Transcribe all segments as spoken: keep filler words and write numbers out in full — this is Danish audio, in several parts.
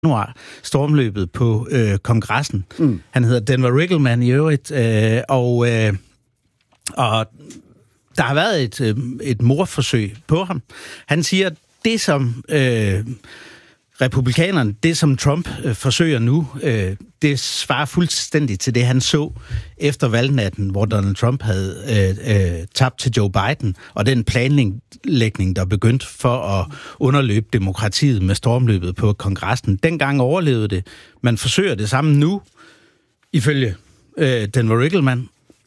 januar, stormløbet på øh, kongressen. Mm. Han hedder Denver Riggleman i øvrigt, øh, og, øh, og der har været et, øh, et mordforsøg på ham. Han siger, det som øh, republikanerne, det som Trump øh, forsøger nu, øh, det svarer fuldstændig til det, han så efter valgnatten, hvor Donald Trump havde øh, øh, tabt til Joe Biden, og den planlægning, der begyndte for at underløbe demokratiet med stormløbet på kongressen. Dengang overlevede det. Man forsøger det samme nu, ifølge øh, Denver Riggleman.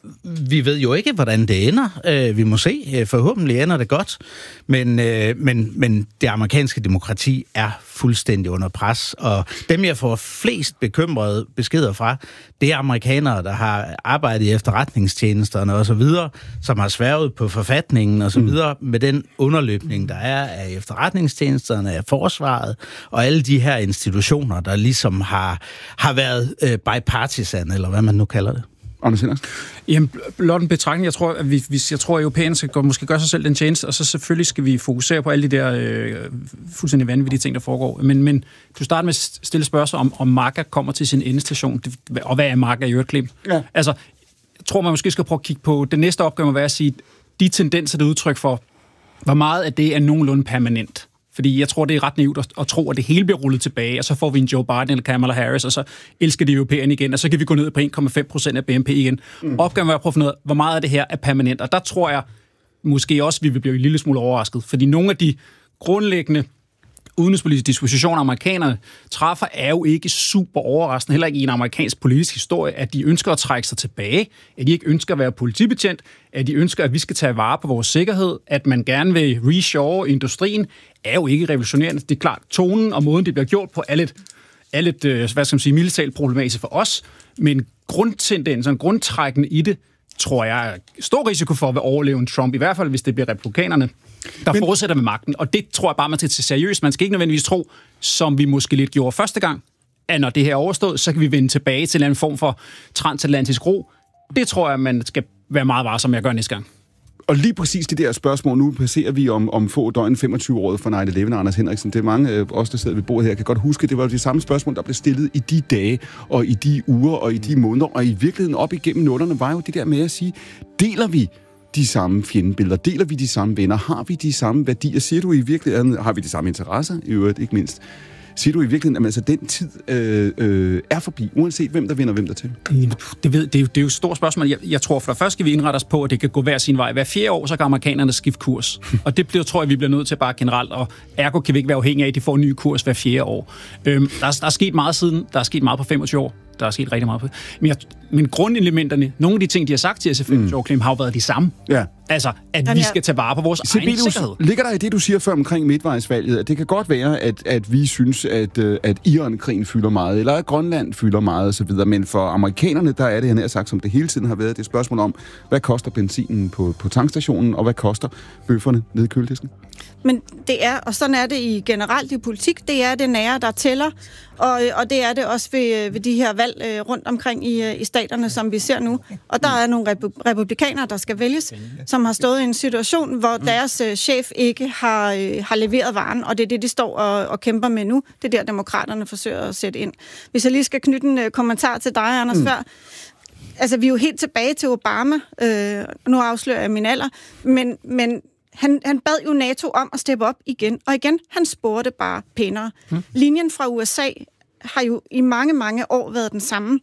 Vi ved jo ikke, hvordan det ender. Vi må se. Forhåbentlig ender det godt. Men, men, men det amerikanske demokrati er fuldstændig under pres. Og dem, jeg får flest bekymrede beskeder fra, det er amerikanere, der har arbejdet i efterretningstjenesterne og så videre, som har sværget på forfatningen og så videre, mm. med den underløbning, der er af efterretningstjenesterne, af forsvaret og alle de her institutioner, der ligesom har, har været øh, bipartisan, eller hvad man nu kalder det. Anders Henriksen? Jamen, blot en betragtning. Jeg tror, at vi, vi, jeg tror, at europæerne skal måske gøre sig selv den tjeneste, og så selvfølgelig skal vi fokusere på alle de der øh, fuldstændig vanvittige ting, der foregår. Men, men du starter med at stille spørgsmål om, om MAGA kommer til sin endestation, og hvad er MAGA i øvrigt, Clem? Ja. Altså, jeg tror, man måske skal prøve at kigge på, det næste opgave må være at sige, de tendenser, der er udtryk for, hvor meget af det er nogenlunde permanent. Fordi jeg tror, det er ret naivt at, at tro, at det hele bliver rullet tilbage, og så får vi en Joe Biden eller Kamala Harris, og så elsker de europæerne igen, og så kan vi gå ned på en komma fem procent af B N P igen. Mm. Opgaven var at prøve at finde ud af, hvor meget af det her er permanent. Og der tror jeg måske også, vi vil blive en lille smule overrasket. Fordi nogle af de grundlæggende udenrigspolitiske dispositioner, amerikanerne træffer, er jo ikke super overraskende, heller ikke i en amerikansk politisk historie, at de ønsker at trække sig tilbage, at de ikke ønsker at være politibetjent, at de ønsker, at vi skal tage vare på vores sikkerhed, at man gerne vil reshore industrien, er jo ikke revolutionerende. Det er klart, tonen og måden, det bliver gjort på, er lidt, er lidt hvad skal man sige, militært problematisk for os, men grundtendensen, grundtrækken i det, tror jeg er stor risiko for at overleve en Trump, i hvert fald hvis det bliver republikanerne, der men, fortsætter med magten. Og det tror jeg bare, man skal tage seriøst. Man skal ikke nødvendigvis tro, som vi måske lidt gjorde første gang, at når det her er overstået, så kan vi vende tilbage til en anden form for transatlantisk ro. Det tror jeg, man skal være meget varsom med at gøre næste gang. Og lige præcis det der spørgsmål, nu passerer vi om, om få døgn femogtyve-året for nine eleven, Anders Henriksen. Det er mange af os, der sidder ved bordet her, kan godt huske, det var jo de samme spørgsmål, der blev stillet i de dage, og i de uger, og i de måneder, og i virkeligheden op igennem nullerne, var jo det der med at sige, deler vi de samme fjendebilleder? Deler vi de samme venner? Har vi de samme værdier? Siger du i virkeligheden, har vi de samme interesser? I øvrigt, ikke mindst. Siger du i virkeligheden, at altså, den tid øh, øh, er forbi, uanset hvem der vinder, hvem der til? Det, ved, det, er, jo, det er jo et stort spørgsmål. Jeg, jeg tror, for det første skal vi indrette os på, at det kan gå hver sin vej. Hver fjerde år, så kan amerikanerne skifte kurs. Og det bliver, tror jeg, vi bliver nødt til bare generelt, og ergo kan vi ikke være afhængige af, at de får en ny kurs hver fjerde år. Øhm, der, der er sket meget siden. Der er sket meget på femogtyve år. Der er sket rigtig meget på. Men, jeg, men grundelementerne, nogle af de ting, de har sagt til S F femogtyve år, mm. har jo været de samme. Ja. Altså, at Jamen, vi skal tage vare på vores Sibelius, egen sikkerhed. Ligger der i det, du siger før omkring midtvejsvalget, at det kan godt være, at, at vi synes, at, at Iran-krigen fylder meget, eller at Grønland fylder meget osv., men for amerikanerne, der er det, han har sagt, som det hele tiden har været, det er et spørgsmål om, hvad koster benzinen på, på tankstationen, og hvad koster bøfferne nede i køledisken? Men det er, og sådan er det i generelt i politik, det er det nære, der tæller, og, og det er det også ved, ved de her valg øh, rundt omkring i, i staterne, som vi ser nu. Og der er nogle repu- republikanere, der skal vælges, som har stået i en situation, hvor deres øh, chef ikke har, øh, har leveret varen, og det er det, de står og, og kæmper med nu. Det er der, demokraterne forsøger at sætte ind. Hvis jeg lige skal knytte en øh, kommentar til dig, Anders, mm. før. Altså, vi er jo helt tilbage til Obama. Øh, nu afslører jeg min alder, men... men Han, han bad jo NATO om at steppe op igen, og igen, han spurgte bare pænere. Hmm. Linjen fra U S A har jo i mange, mange år været den samme.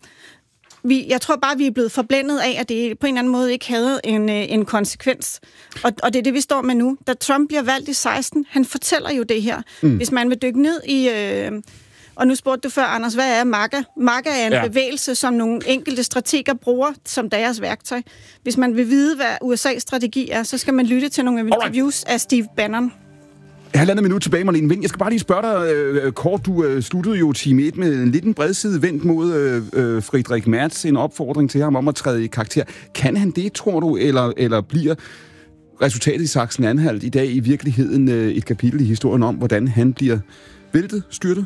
Vi, jeg tror bare, vi er blevet forblændet af, at det på en eller anden måde ikke havde en, en konsekvens. Og, og det er det, vi står med nu. Da Trump bliver valgt i seksten, han fortæller jo det her. Hmm. Hvis man vil dykke ned i... Øh, Og nu spurgte du før, Anders, hvad er MAGA? MAGA er en ja. bevægelse, som nogle enkelte strateger bruger som deres værktøj. Hvis man vil vide, hvad U S A's strategi er, så skal man lytte til nogle interviews af Steve Bannon. Halvandet minut tilbage, Marlene Wind. Jeg skal bare lige spørge dig øh, kort. Du øh, sluttede jo time et med en liten bredside vendt mod øh, Friedrich Merz. En opfordring til ham om at træde i karakter. Kan han det, tror du, eller, eller bliver resultatet i Sachsen-Anhalt i dag i virkeligheden øh, et kapitel i historien om, hvordan han bliver væltet, styrtet?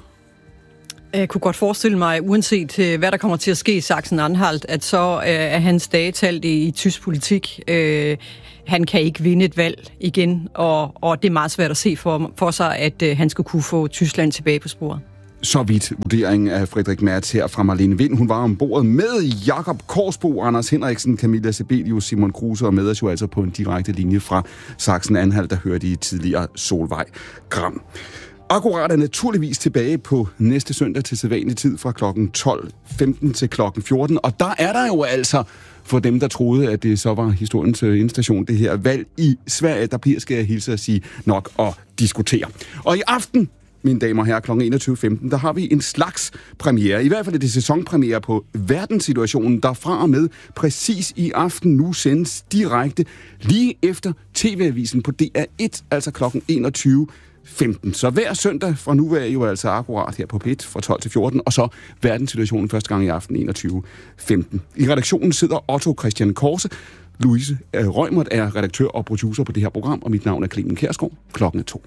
Jeg kunne godt forestille mig, uanset hvad der kommer til at ske i Sachsen-Anhalt, at så er hans dage talt i, i tysk politik. Øh, han kan ikke vinde et valg igen, og, og det er meget svært at se for, for sig, at øh, han skulle kunne få Tyskland tilbage på sporet. Så vidt vurderingen af Frederik Merz her fra Marlene Vind. Hun var ombord med Jakob Korsbo, Anders Henriksen, Camilla Sibelius, Simon Kruse og med os jo altså på en direkte linje fra Sachsen-Anhalt, der hørte I tidligere Solvej Gram. Akkurat er naturligvis tilbage på næste søndag til sædvanlig tid fra klokken tolv femten til klokken fjorten. Og der er der jo altså, for dem der troede, at det så var historiens indstation, det her valg i Sverige, der bliver, skal jeg hilse at sige, nok at diskutere. Og i aften, mine damer og herrer, klokken enogtyve femten, der har vi en slags premiere. I hvert fald er det sæsonpremiere på Verdenssituationen, der fra og med præcis i aften nu sendes direkte lige efter T V-avisen på D R et, altså klokken enogtyve femten. Så hver søndag fra nu af jo altså akkurat her på P et fra tolv til fjorten, og så Verdenssituationen første gang i aften enogtyve femten. I redaktionen sidder Otto Christian Korse. Louise Røgmert er redaktør og producer på det her program, og mit navn er Clemen Kjærsgaard. Klokken er to.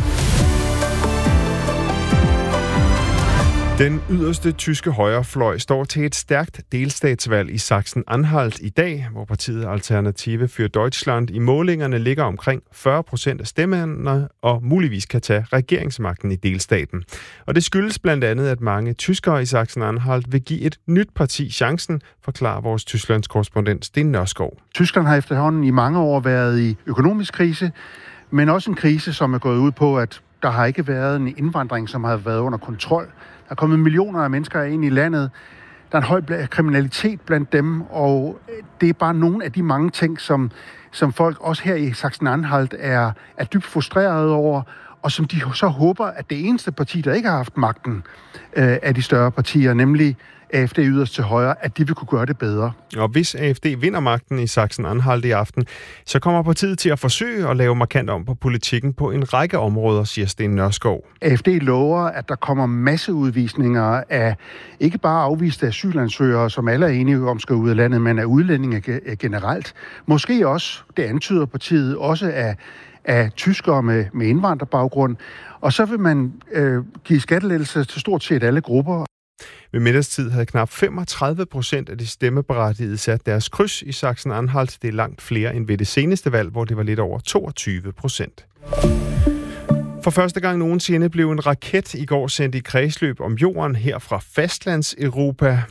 Den yderste tyske højrefløj står til et stærkt delstatsvalg i Sachsen-Anhalt i dag, hvor partiet Alternative für Deutschland i målingerne ligger omkring fyrre procent af stemmerne og muligvis kan tage regeringsmagten i delstaten. Og det skyldes blandt andet, at mange tyskere i Sachsen-Anhalt vil give et nyt parti chancen, forklarer vores Tysklands korrespondent Sten Nørskov. Tyskland har efterhånden i mange år været i økonomisk krise, men også en krise, som er gået ud på, at der har ikke været en indvandring, som har været under kontrol. Der er kommet millioner af mennesker ind i landet. Der er en høj kriminalitet blandt dem, og det er bare nogle af de mange ting, som, som folk også her i Sachsen-Anhalt er, er dybt frustrerede over, og som de så håber, at det eneste parti, der ikke har haft magten øh, af de større partier, nemlig A F D yderst til højre, at de vil kunne gøre det bedre. Og hvis A F D vinder magten i Sachsen-Anhalt i aften, så kommer partiet til at forsøge at lave markant om på politikken på en række områder, siger Sten Nørskov. A F D lover, at der kommer masseudvisninger af ikke bare afviste asylansøgere, som alle er enige om skal ud af landet, men af udlændinge generelt. Måske også, det antyder partiet, også af af tyskere med, med indvandrerbaggrund. Og så vil man øh, give skattelettelser til stort set alle grupper. Ved middagstid havde knap femogtredive procent af de stemmeberettigede sat deres kryds i Sachsen-Anhalt. Det er langt flere end ved det seneste valg, hvor det var lidt over toogtyve procent. For første gang nogensinde blev en raket i går sendt i kredsløb om jorden her fra Fastlands-Europa.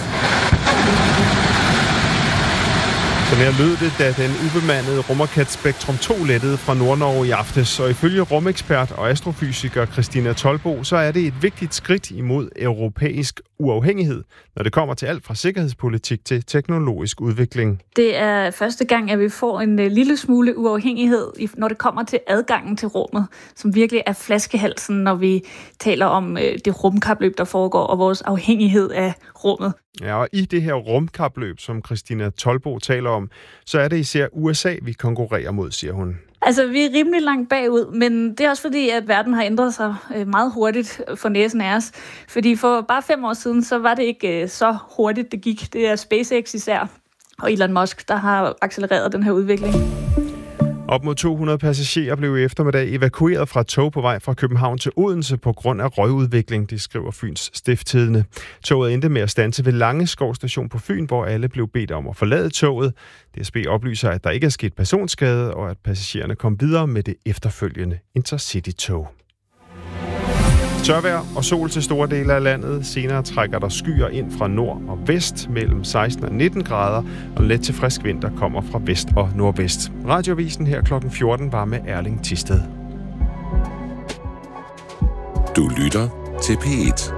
Så her lød det, da den ubemandede rumraket Spektrum to lettede fra Nordnorge i aftes. Og ifølge rumekspert og astrofysiker Christina Tolbo, så er det et vigtigt skridt imod europæisk uafhængighed, når det kommer til alt fra sikkerhedspolitik til teknologisk udvikling. Det er første gang, at vi får en lille smule uafhængighed, når det kommer til adgangen til rummet, som virkelig er flaskehalsen, når vi taler om det rumkapløb, der foregår, og vores afhængighed af rummet. Ja, og i det her rumkapløb, som Christina Tolbo taler om, så er det især U S A, vi konkurrerer mod, siger hun. Altså, vi er rimelig langt bagud, men det er også fordi, at verden har ændret sig meget hurtigt for næsen af os. Fordi for bare fem år siden, så var det ikke så hurtigt, det gik. Det er SpaceX især, og Elon Musk, der har accelereret den her udvikling. Op mod to hundrede passagerer blev i eftermiddag evakueret fra tog på vej fra København til Odense på grund af røgudvikling, det skriver Fyns Stiftstidende. Toget endte med at standse ved Langeskov station på Fyn, hvor alle blev bedt om at forlade toget. D S B oplyser, at der ikke er sket personskade, og at passagererne kom videre med det efterfølgende Intercity-tog. Tørvejr og sol til store dele af landet. Senere trækker der skyer ind fra nord og vest mellem seksten og nitten grader, og let til frisk vind, der kommer fra vest og nordvest. Radioavisen her klokken fjorten var med Erling Thisted. Du lytter til P et.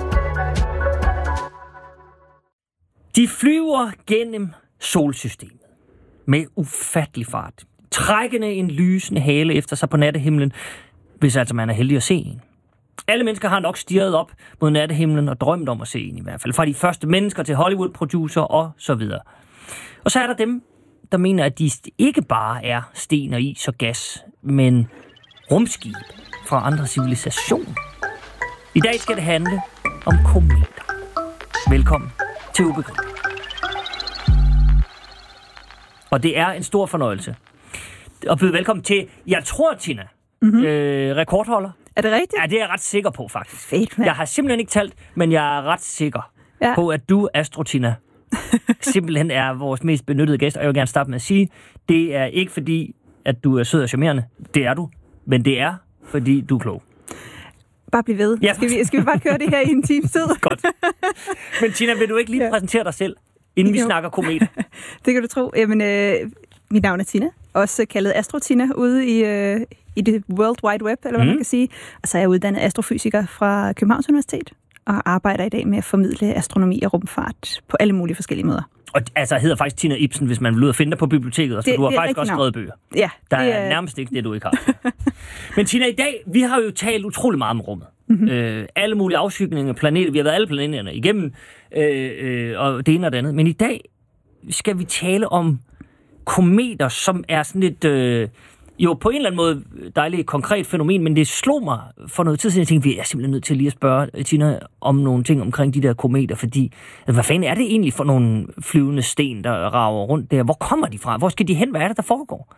De flyver gennem solsystemet med ufattelig fart, trækkende en lysende hale efter sig på nattehimlen, hvis altså man er heldig at se en. Alle mennesker har nok stirret op mod nattehimlen og drømt om at se en i hvert fald. Fra de første mennesker til Hollywood-producer og så videre. Og så er der dem, der mener, at de ikke bare er sten og is og gas, men rumskib fra andre civilisationer. I dag skal det handle om kometer. Velkommen til Ubegribeligt. Og det er en stor fornøjelse at byde velkommen til, jeg tror, Tina, mm-hmm. øh, rekordholder. Er det rigtigt? Ja, det er jeg ret sikker på, faktisk. Fedt, mand. Jeg har simpelthen ikke talt, men jeg er ret sikker ja. på, at du, Astrotina, simpelthen er vores mest benyttede gæst. Og jeg vil gerne starte med at sige, det er ikke fordi, at du er sød og charmerende. Det er du. Men det er, fordi du er klog. Bare blive ved. Ja. Skal, vi, skal vi bare køre det her i en times tid? Godt. Men Tina, vil du ikke lige ja. præsentere dig selv, inden vi jo. snakker kometer? Det kan du tro. Jamen, øh, mit navn er Tina, også kaldet Astro-Tina, ude i, øh, i det World Wide Web, eller hvad mm. man kan sige. Og så er jeg uddannet astrofysiker fra Københavns Universitet, og arbejder i dag med at formidle astronomi og rumfart på alle mulige forskellige måder. Og altså hedder faktisk Tina Ibsen, hvis man vil ud og finde dig på biblioteket, og så du har faktisk også skrevet bøger. Ja. Der er, er nærmest ikke det, du ikke har. Men Tina, i dag, vi har jo talt utrolig meget om rummet. Mm-hmm. Øh, alle mulige afskygninger af planeter. Vi har været alle planeterne igennem, øh, øh, og det ene og det andet. Men i dag skal vi tale om kometer, som er sådan et... Øh, jo, på en eller anden måde dejligt konkret fænomen, men det slog mig for noget tid siden, jeg tænkte, vi er simpelthen nødt til lige at spørge Tina om nogle ting omkring de der kometer, fordi hvad fanden er det egentlig for nogle flyvende sten, der rager rundt der? Hvor kommer de fra? Hvor skal de hen? Hvad er det, der foregår?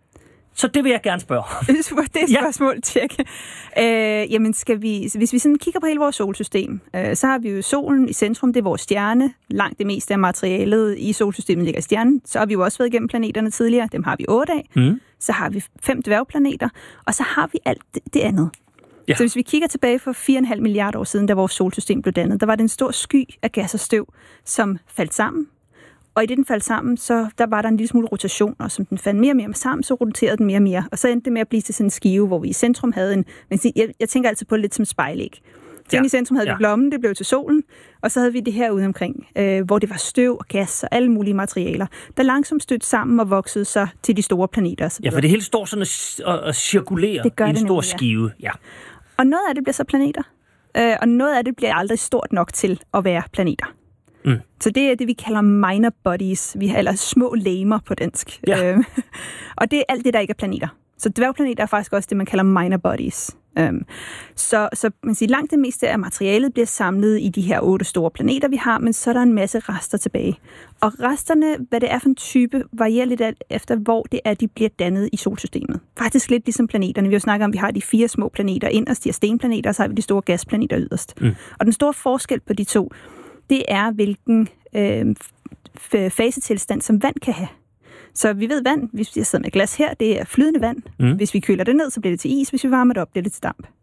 Så det vil jeg gerne spørge. Det er et spørgsmål, tjek. Øh, jamen, skal vi, hvis vi sådan kigger på hele vores solsystem, øh, så har vi jo solen i centrum, det er vores stjerne. Langt det meste af materialet i solsystemet ligger i stjernen. Så har vi jo også været igennem planeterne tidligere, dem har vi otte af. Mm. Så har vi fem dværgplaneter, og så har vi alt det, det andet. Ja. Så hvis vi kigger tilbage for fire komma fem milliarder år siden, da vores solsystem blev dannet, der var det en stor sky af gas og støv, som faldt sammen. Og i det, den faldt sammen, så der var der en lille smule rotation, og som den faldt mere og mere sammen, så roterede den mere og mere. Og så endte det med at blive til sådan en skive, hvor vi i centrum havde en... Men jeg, jeg tænker altid på det lidt som spejlæg. Så ja. I centrum havde ja. vi blommen, det blev til solen, og så havde vi det her ude omkring, øh, hvor det var støv og gas og alle mulige materialer, der langsomt stødte sammen og voksede sig til de store planeter. Ja, for det hele står sådan og, og cirkulerer i en stor nemlig, ja. skive. Ja. Og noget af det bliver så planeter, øh, og noget af det bliver aldrig stort nok til at være planeter. Mm. Så det er det, vi kalder minor bodies, vi har, eller små legemer på dansk. Ja. Øhm, og det er alt det, der ikke er planeter. Så dværgplaneter er faktisk også det, man kalder minor bodies. Øhm, så så man siger, langt det meste af materialet bliver samlet i de her otte store planeter, vi har, men så er der en masse rester tilbage. Og resterne, hvad det er for en type, varierer lidt efter, hvor det er, de bliver dannet i solsystemet. Faktisk lidt ligesom planeterne. Vi har jo snakket om, at vi har de fire små planeter inderst, de er stenplaneter, og så har vi de store gasplaneter yderst. Mm. Og den store forskel på de to, det er, hvilken øh, fasetilstand, som vand kan have. Så vi ved vand, hvis vi sidder med glas her, det er flydende vand. Mm. Hvis vi køler det ned, så bliver det til is. Hvis vi varmer det op, bliver det til damp.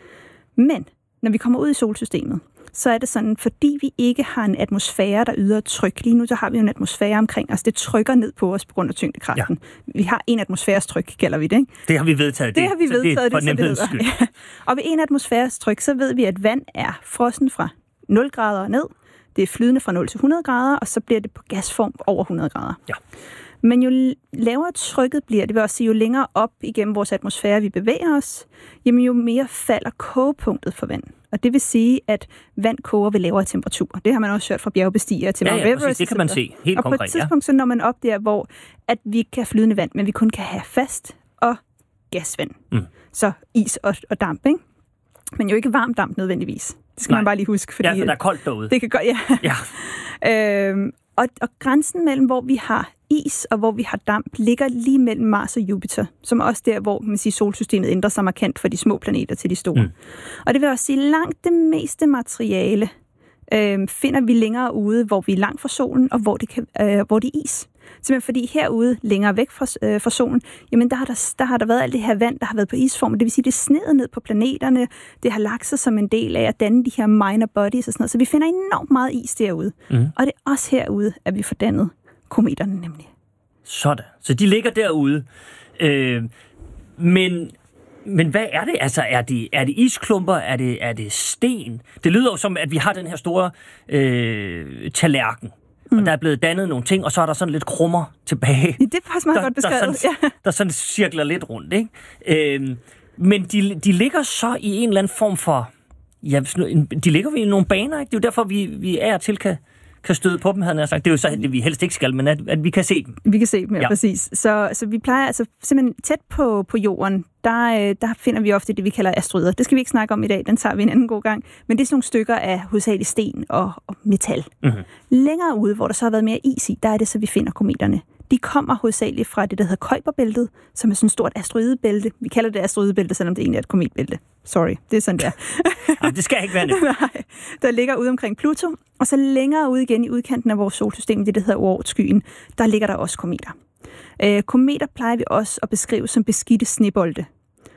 Men når vi kommer ud i solsystemet, så er det sådan, fordi vi ikke har en atmosfære, der yder tryk. Lige nu så har vi jo en atmosfære omkring os. Det trykker ned på os på grund af tyngdekraften. Ja. Vi har en atmosfæres tryk, kalder vi det, ikke? Det har vi vedtaget. Det, det har vi vedtaget, det, det, det, det, det ja. Og ved en atmosfæres tryk, så ved vi, at vand er frossen fra nul grader og ned. Det er flydende fra nul til hundrede grader, og så bliver det på gasform over hundrede grader. Ja. Men jo lavere trykket bliver, det vil også sige, jo længere op igennem vores atmosfære vi bevæger os, jamen jo mere falder kogepunktet for vand. Og det vil sige, at vand koger ved lavere temperatur. Det har man også hørt fra bjergbestigere til Mount ja, ja, Everest. Præcis, det kan man se helt og konkret. Og på et tidspunkt, ja. så når man op der, hvor at vi ikke kan have flydende vand, men vi kun kan have fast og gasvand. Mm. Så is og, og damp, ikke? Men jo ikke varm damp nødvendigvis. Det skal Nej. man bare lige huske. Fordi ja, for der er koldt derude. Det kan godt, ja. ja. øhm, og, og grænsen mellem, hvor vi har is og hvor vi har damp, ligger lige mellem Mars og Jupiter, som også der, hvor man siger, solsystemet ændrer sig markant fra de små planeter til de store. Mm. Og det vil også sige, langt det meste materiale øh, finder vi længere ude, hvor vi er langt fra solen, og hvor det, kan, øh, hvor det er is. Simpelthen fordi herude, længere væk fra, øh, fra solen, jamen der har der, der har der været alt det her vand, der har været på isform, det vil sige, det er snedet ned på planeterne, det har lagt sig som en del af at danne de her minor bodies og sådan noget, så vi finder enormt meget is derude. Mm. Og det er også herude, at vi får dannet kometerne nemlig. Sådan. Så de ligger derude. Øh, men, men hvad er det? Altså, er det, er det isklumper? Er det, er det sten? Det lyder jo som, at vi har den her store øh, tallerken. Mm. Og der er blevet dannet nogle ting, og så er der sådan lidt krummer tilbage. Ja, det er faktisk meget der, godt beskrevet. Der sådan, ja. der sådan cirkler lidt rundt, ikke? Øh, men de, de ligger så i en eller anden form for... Ja, de ligger i nogle baner, ikke? Det er jo derfor, vi, vi er til kan... kan støde på dem, havde jeg sagt. Det er jo så, at vi helst ikke skal, men at, at vi kan se dem. Vi kan se dem, ja, ja. præcis. Så, så vi plejer altså simpelthen tæt på, på jorden, der, der finder vi ofte det, vi kalder asteroider. Det skal vi ikke snakke om i dag, den tager vi en anden god gang. Men det er sådan nogle stykker af hovedsageligt sten og, og metal. Mm-hmm. Længere ude, hvor der så har været mere is i, der er det så, vi finder kometerne. De kommer hovedsageligt fra det, der hedder Kuiperbæltet, som er sådan et stort asteroidebælte. Vi kalder det asteroidebælte, selvom det egentlig er et kometbælte. Sorry, det er sådan der. Jamen, det skal ikke være det. Nej, der ligger ude omkring Pluto, og så længere ude igen i udkanten af vores solsystem, det der hedder Oortskyen, der ligger der også kometer. Øh, kometer plejer vi også at beskrive som beskidte snebolde.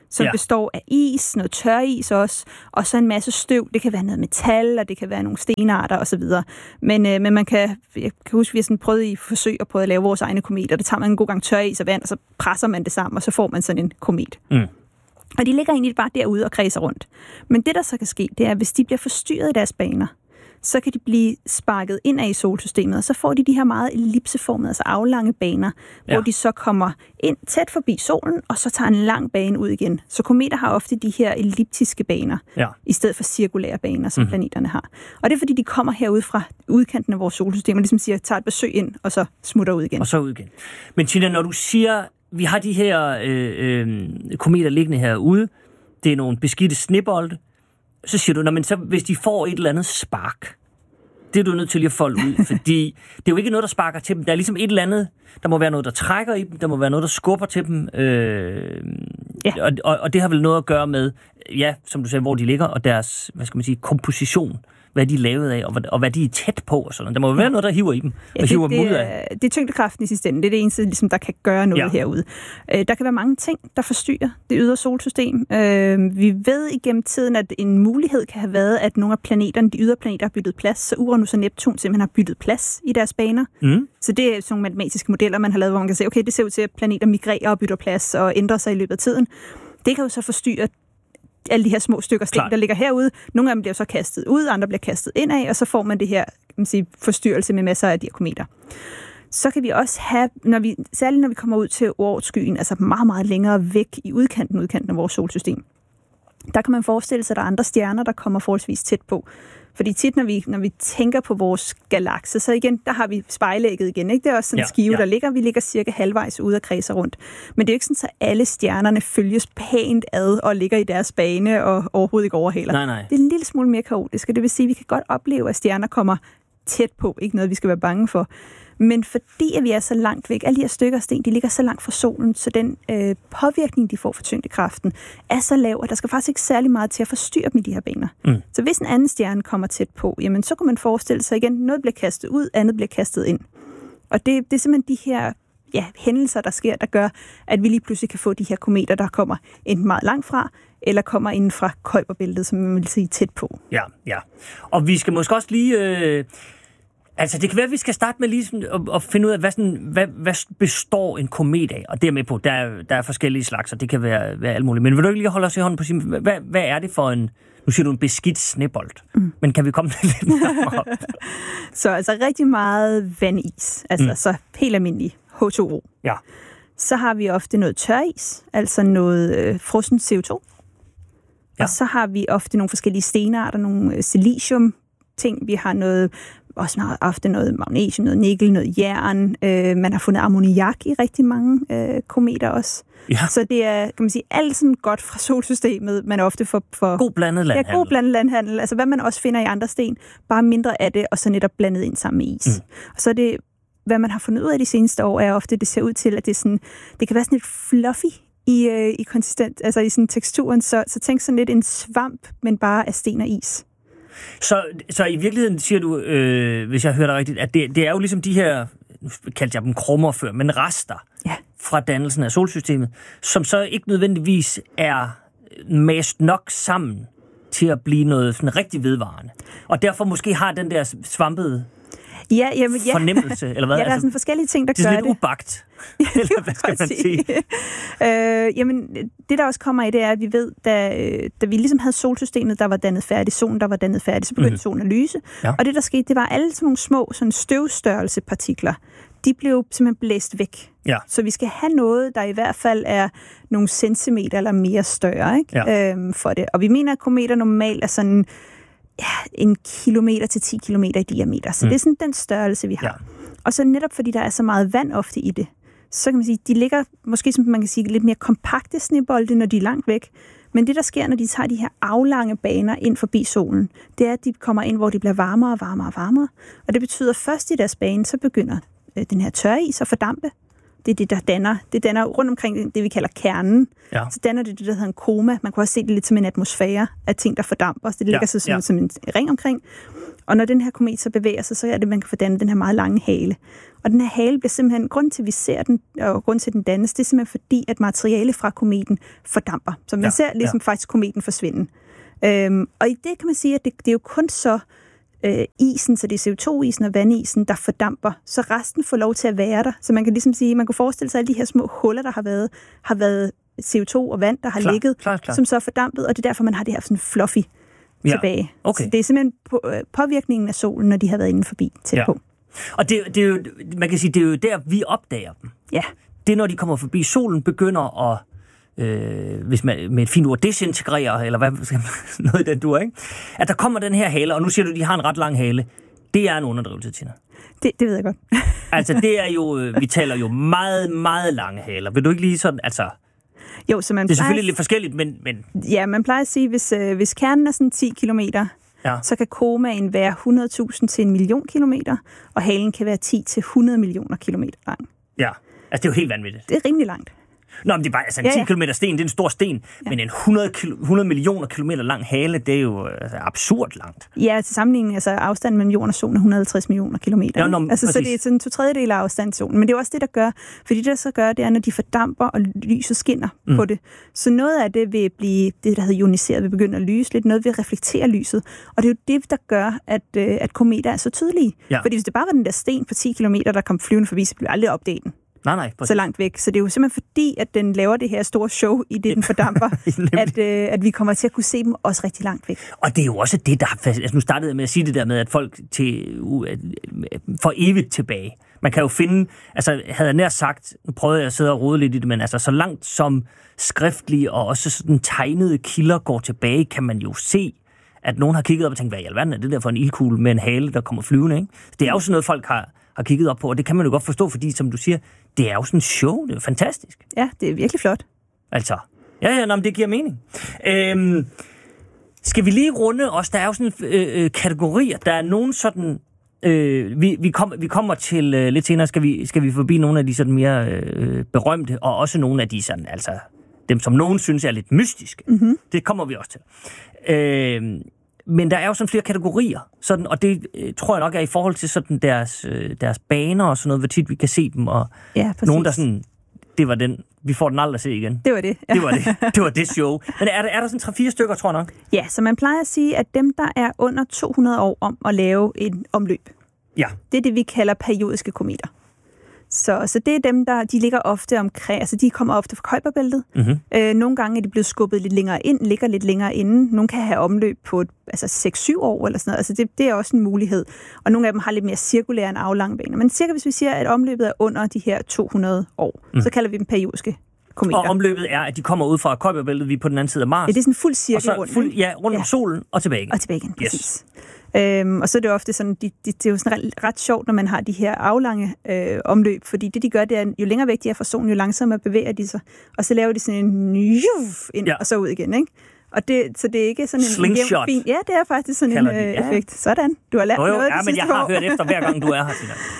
som Ja. består af is, noget tøris også, og så en masse støv. Det kan være noget metal, og det kan være nogle stenarter osv. Men, øh, men man kan, jeg kan huske, vi har sådan prøvet i forsøg at prøve at lave vores egne kometer. Der tager man en god gang tøris og vand, og så presser man det sammen, og så får man sådan en komet. Mm. Og de ligger egentlig bare derude og kredser rundt. Men det, der så kan ske, det er, at hvis de bliver forstyrret i deres baner, så kan de blive sparket ind af i solsystemet, og så får de de her meget ellipseformede, altså aflange baner, ja. hvor de så kommer ind tæt forbi solen, og så tager en lang bane ud igen. Så kometer har ofte de her elliptiske baner, ja. i stedet for cirkulære baner, som mm-hmm. planeterne har. Og det er, fordi de kommer herude fra udkanten af vores solsystem, og ligesom siger, tager et besøg ind, og så smutter ud igen. Og så ud igen. Men Tina, når du siger, vi har de her øh, øh, kometer liggende herude, det er nogle beskidte snebolde, så siger du, men så, hvis de får et eller andet spark, det er du nødt til lige at folde ud, fordi det er jo ikke noget, der sparker til dem. Der er ligesom et eller andet, der må være noget, der trækker i dem, der må være noget, der skubber til dem, øh, ja. og, og, og det har vel noget at gøre med, ja, som du sagde, hvor de ligger, og deres, hvad skal man sige, komposition, hvad de er lavet af, og hvad, og hvad de er tæt på, og sådan. Der må jo være noget, der hiver i dem, ja, og det, hiver det, dem ud af. Det er tyngdekraften i sidste ende. Det er det eneste, ligesom, der kan gøre noget ja. herude. Øh, der kan være mange ting, der forstyrrer det ydre solsystem. Øh, vi ved igennem tiden, at en mulighed kan have været, at nogle af planeterne, de ydre planeter, har byttet plads, så Uranus og Neptun simpelthen har byttet plads i deres baner. Mm. Så det er sådan nogle matematiske modeller, man har lavet, hvor man kan se, okay, det ser ud til, at planeter migrerer og bytter plads og ændrer sig i løbet af tiden. Det kan jo så forstyrre alle de her små stykker sten, Klar. der ligger herude. Nogle af dem bliver så kastet ud, andre bliver kastet indad, og så får man det her, kan man sige, forstyrrelse med masser af de her kometer. Så kan vi også have, når vi, særligt når vi kommer ud til Oortskyen, altså meget, meget længere væk i udkanten, udkanten af vores solsystem, der kan man forestille sig, at der er andre stjerner, der kommer forholdsvis tæt på. Fordi tit, når vi, når vi tænker på vores galakse, så igen, der har vi spejlægget igen, ikke? Det er også sådan en ja, skive, ja. der ligger. Vi ligger cirka halvvejs ude og kredser rundt. Men det er jo ikke sådan, at alle stjernerne følges pænt ad og ligger i deres bane og overhovedet ikke overhaler. Nej, nej. Det er en lille smule mere kaotisk, og det vil sige, at vi kan godt opleve, at stjerner kommer tæt på. Ikke noget, vi skal være bange for. Men fordi at vi er så langt væk, alle de her stykker af sten, de ligger så langt fra solen, så den øh, påvirkning, de får fra tyngdekraften, er så lav, at der skal faktisk ikke særlig meget til at forstyrre dem i de her baner. Mm. Så hvis en anden stjerne kommer tæt på, jamen så kan man forestille sig igen, noget bliver kastet ud, andet bliver kastet ind. Og det, det er simpelthen de her ja, hændelser, der sker, der gør, at vi lige pludselig kan få de her kometer, der kommer enten meget langt fra, eller kommer inden fra Kuiperbæltet, som man vil sige tæt på. Ja, ja. Og vi skal måske også lige... Øh Altså, det kan være, at vi skal starte med lige sådan at, at finde ud af, hvad, sådan, hvad, hvad består en komet af? Og det er med på, der er, der er forskellige slags, og det kan være, være alt muligt. Men vil du ikke lige holde os i hånden på sin... Hvad, hvad er det for en... Nu siger du en beskidt snebold. Mm. Men kan vi komme lidt nærmere op? Så altså rigtig meget vandis. Altså mm. så helt almindelig H to O. Ja. Så har vi ofte noget tøris, altså noget øh, frossen C O to. Ja. Og så har vi ofte nogle forskellige stenarter, nogle øh, silicium ting. Vi har noget... også meget, ofte noget magnesium, noget nikkel, noget jern. Øh, man har fundet ammoniak i rigtig mange øh, kometer også. Ja. Så det er, kan man sige, alt sådan godt fra solsystemet, man ofte får... for god blandet landhandel. Ja, god blandet landhandel. Altså hvad man også finder i andre sten, bare mindre af det, og så netop blandet ind sammen med is. Mm. Og så er det, hvad man har fundet ud af de seneste år, er ofte, det ser ud til, at det er sådan, det kan være sådan lidt fluffy i, øh, i konsistent, altså i sådan teksturen. Så, så tænk sådan lidt en svamp, men bare af sten og is. Så, så i virkeligheden siger du, øh, hvis jeg hører dig rigtigt, at det, det er jo ligesom de her, nu kaldte jeg dem krummer før, men rester ja. fra dannelsen af solsystemet, som så ikke nødvendigvis er mast nok sammen til at blive noget sådan rigtig vedvarende. Og derfor måske har den der svampede ja, jamen, ja. fornemmelse, eller hvad? Ja, der er sådan forskellige ting, der gør det. gør det er lidt ubagt, eller hvad skal man sige? øh, jamen, det der også kommer i, det er, at vi ved, da, da vi ligesom havde solsystemet, der var dannet færdigt, solen, der var dannet færdigt, så begyndte mm. solen at lyse. Ja. Og det, der skete, det var alle sådan nogle små sådan støvstørrelsepartikler. De blev simpelthen blæst væk. Ja. Så vi skal have noget, der i hvert fald er nogle centimeter eller mere større ikke? Ja. Øhm, for det. Og vi mener, at kometer normalt er sådan ja, en kilometer til ti kilometer i diameter. Så mm. det er sådan den størrelse, vi har. Ja. Og så netop fordi der er så meget vand ofte i det, så kan man sige, de ligger måske, som man kan sige, lidt mere kompakte snebolde, når de er langt væk. Men det, der sker, når de tager de her aflange baner ind forbi solen, det er, at de kommer ind, hvor de bliver varmere og varmere og varmere. Og det betyder, at først i deres bane, så begynder øh, den her tøris at fordampe. Det er det, der danner. Det danner rundt omkring det, vi kalder kernen. Ja. Så danner det det, der hedder en koma. Man kan også se det lidt som en atmosfære af ting, der fordamper. Så det ligger ja. så sådan, ja. som en ring omkring. Og når den her komet så bevæger sig, så er det, man kan få dannet den her meget lange hale. Og den her hale bliver simpelthen, grund til, at vi ser den, og grund til, at den dannes, det er simpelthen fordi, at materiale fra kometen fordamper. Så man ja, ser ligesom ja. faktisk kometen forsvinde. Øhm, og i det kan man sige, at det, det er jo kun så øh, isen, så det er C O to isen og vandisen, der fordamper, så resten får lov til at være der. Så man kan ligesom sige, man kan forestille sig, at alle de her små huller, der har været, har været C O to og vand, der har klar, ligget, klar, klar. som så er fordampet, og det er derfor, man har det her sådan fluffy ja, tilbage. Okay. Så det er simpelthen på, øh, påvirkningen af solen, når de har været inde forbi tæt ja. på. Og det, det er jo, man kan sige, det er jo der, vi opdager dem. Ja. Det er, når de kommer forbi solen, begynder at Øh, hvis man med et fint ord desintegrerer, eller hvad, noget i den dur, ikke? At der kommer den her hale, og nu siger du, at de har en ret lang hale. Det er en underdrivelse, Tina. Det, det ved jeg godt. Altså, det er jo, vi taler jo meget, meget lange haler. Vil du ikke lige sådan, altså... Jo, så man det er plejer... selvfølgelig lidt forskelligt, men... men... Ja, man plejer at sige, hvis, øh, hvis kernen er sådan ti kilometer, ja. så kan komaen være hundrede tusind til en million kilometer, og halen kan være ti til hundrede millioner kilometer lang. Ja, altså det er jo helt vanvittigt. Det er rimelig langt. Nå, men det er bare altså en ja, ja. ti kilometer sten, det er en stor sten, ja. men en hundrede, hundrede millioner kilometer lang hale, det er jo altså, absurd langt. Ja, til sammenligning, altså afstanden mellem jorden og solen er et hundrede og halvtreds millioner kilometer. Ja, nå, altså, så det er sådan to tredjedel af afstand til solen. Men det er også det, der gør, fordi det, der så gør, det er, når de fordamper, og lyset skinner mm. på det. Så noget af det vil blive, det der hedder ioniseret, vil begynde at lyse lidt, noget vil reflektere lyset. Og det er jo det, der gør, at, at kometer er så tydelige. Ja. Fordi hvis det bare var den der sten på ti kilometer, der kom flyvende forbi, så blev aldrig opdaget den. Nej, nej, så langt væk. Så det er jo simpelthen fordi, at den laver det her store show i det, den fordamper, at, øh, at vi kommer til at kunne se dem også rigtig langt væk. Og det er jo også det, der har altså, nu startede jeg med at sige det der med, at folk til, uh, for evigt tilbage. Man kan jo finde, altså havde jeg nær sagt, nu prøvede jeg at sidde og rode lidt i det, men altså så langt som skriftlige og også sådan tegnede kilder går tilbage, kan man jo se, at nogen har kigget op og tænkt, hvad i alverden er det der for en ildkugle med en hale, der kommer flyvende, ikke? Det er jo sådan noget, folk har har kigget op på, og det kan man jo godt forstå, fordi, som du siger, det er jo sådan en show, det er fantastisk. Ja, det er virkelig flot. Altså, ja, ja, nå, men det giver mening. Øhm, skal vi lige runde os? Der er jo sådan øh, øh, kategorier, der er nogen sådan, øh, vi, vi, kom, vi kommer til øh, lidt senere, skal vi, skal vi forbi nogle af de sådan mere øh, berømte, og også nogle af de sådan, altså, dem som nogen synes er lidt mystiske. Mm-hmm. Det kommer vi også til. Øh, Men der er jo sådan flere kategorier, sådan, og det øh, tror jeg nok er i forhold til sådan deres, øh, deres baner og sådan noget, hvor tit vi kan se dem, og ja, nogen, der sådan, det var den, vi får den aldrig at se igen. Det var det. Ja. Det var det, det var det show. Men er der, er der sådan tre-fire stykker, tror jeg nok? Ja, så man plejer at sige, at dem, der er under to hundrede år om at lave en omløb, ja. det er det, vi kalder periodiske kometer. Så, så det er dem, der de ligger ofte omkring, altså de kommer ofte fra Kuiperbæltet. Mm-hmm. Øh, nogle gange er de blevet skubbet lidt længere ind, ligger lidt længere inde. Nogle kan have omløb på altså seks syv år eller sådan noget. Altså det, det er også en mulighed. Og nogle af dem har lidt mere cirkulære end aflange baner. Men cirka hvis vi siger, at omløbet er under de her to hundrede år, mm. så kalder vi dem periodiske kometer. Og omløbet er, at de kommer ud fra Kuiperbæltet, vi er på den anden side af Mars. Ja, det er sådan en fuld cirkel rundt. Fuld, ja, rundt om ja. solen og tilbage igen. Og tilbage igen, præcis. Yes. Øhm, og så er det ofte sådan, de, de, det er jo sådan ret, ret sjovt, når man har de her aflange øh, omløb, fordi det de gør, det er, jo længere væk de er fra solen, jo langsommere bevæger de sig, og så laver de sådan en juf ind, ja. og så ud igen, ikke? Og det, så det er ikke sådan en slingshot. Fin, ja, det er faktisk sådan Kalder en øh, ja. effekt. Sådan, du har lært jo, jo. noget. Ja, men jeg har år. hørt efter hver gang, du er her,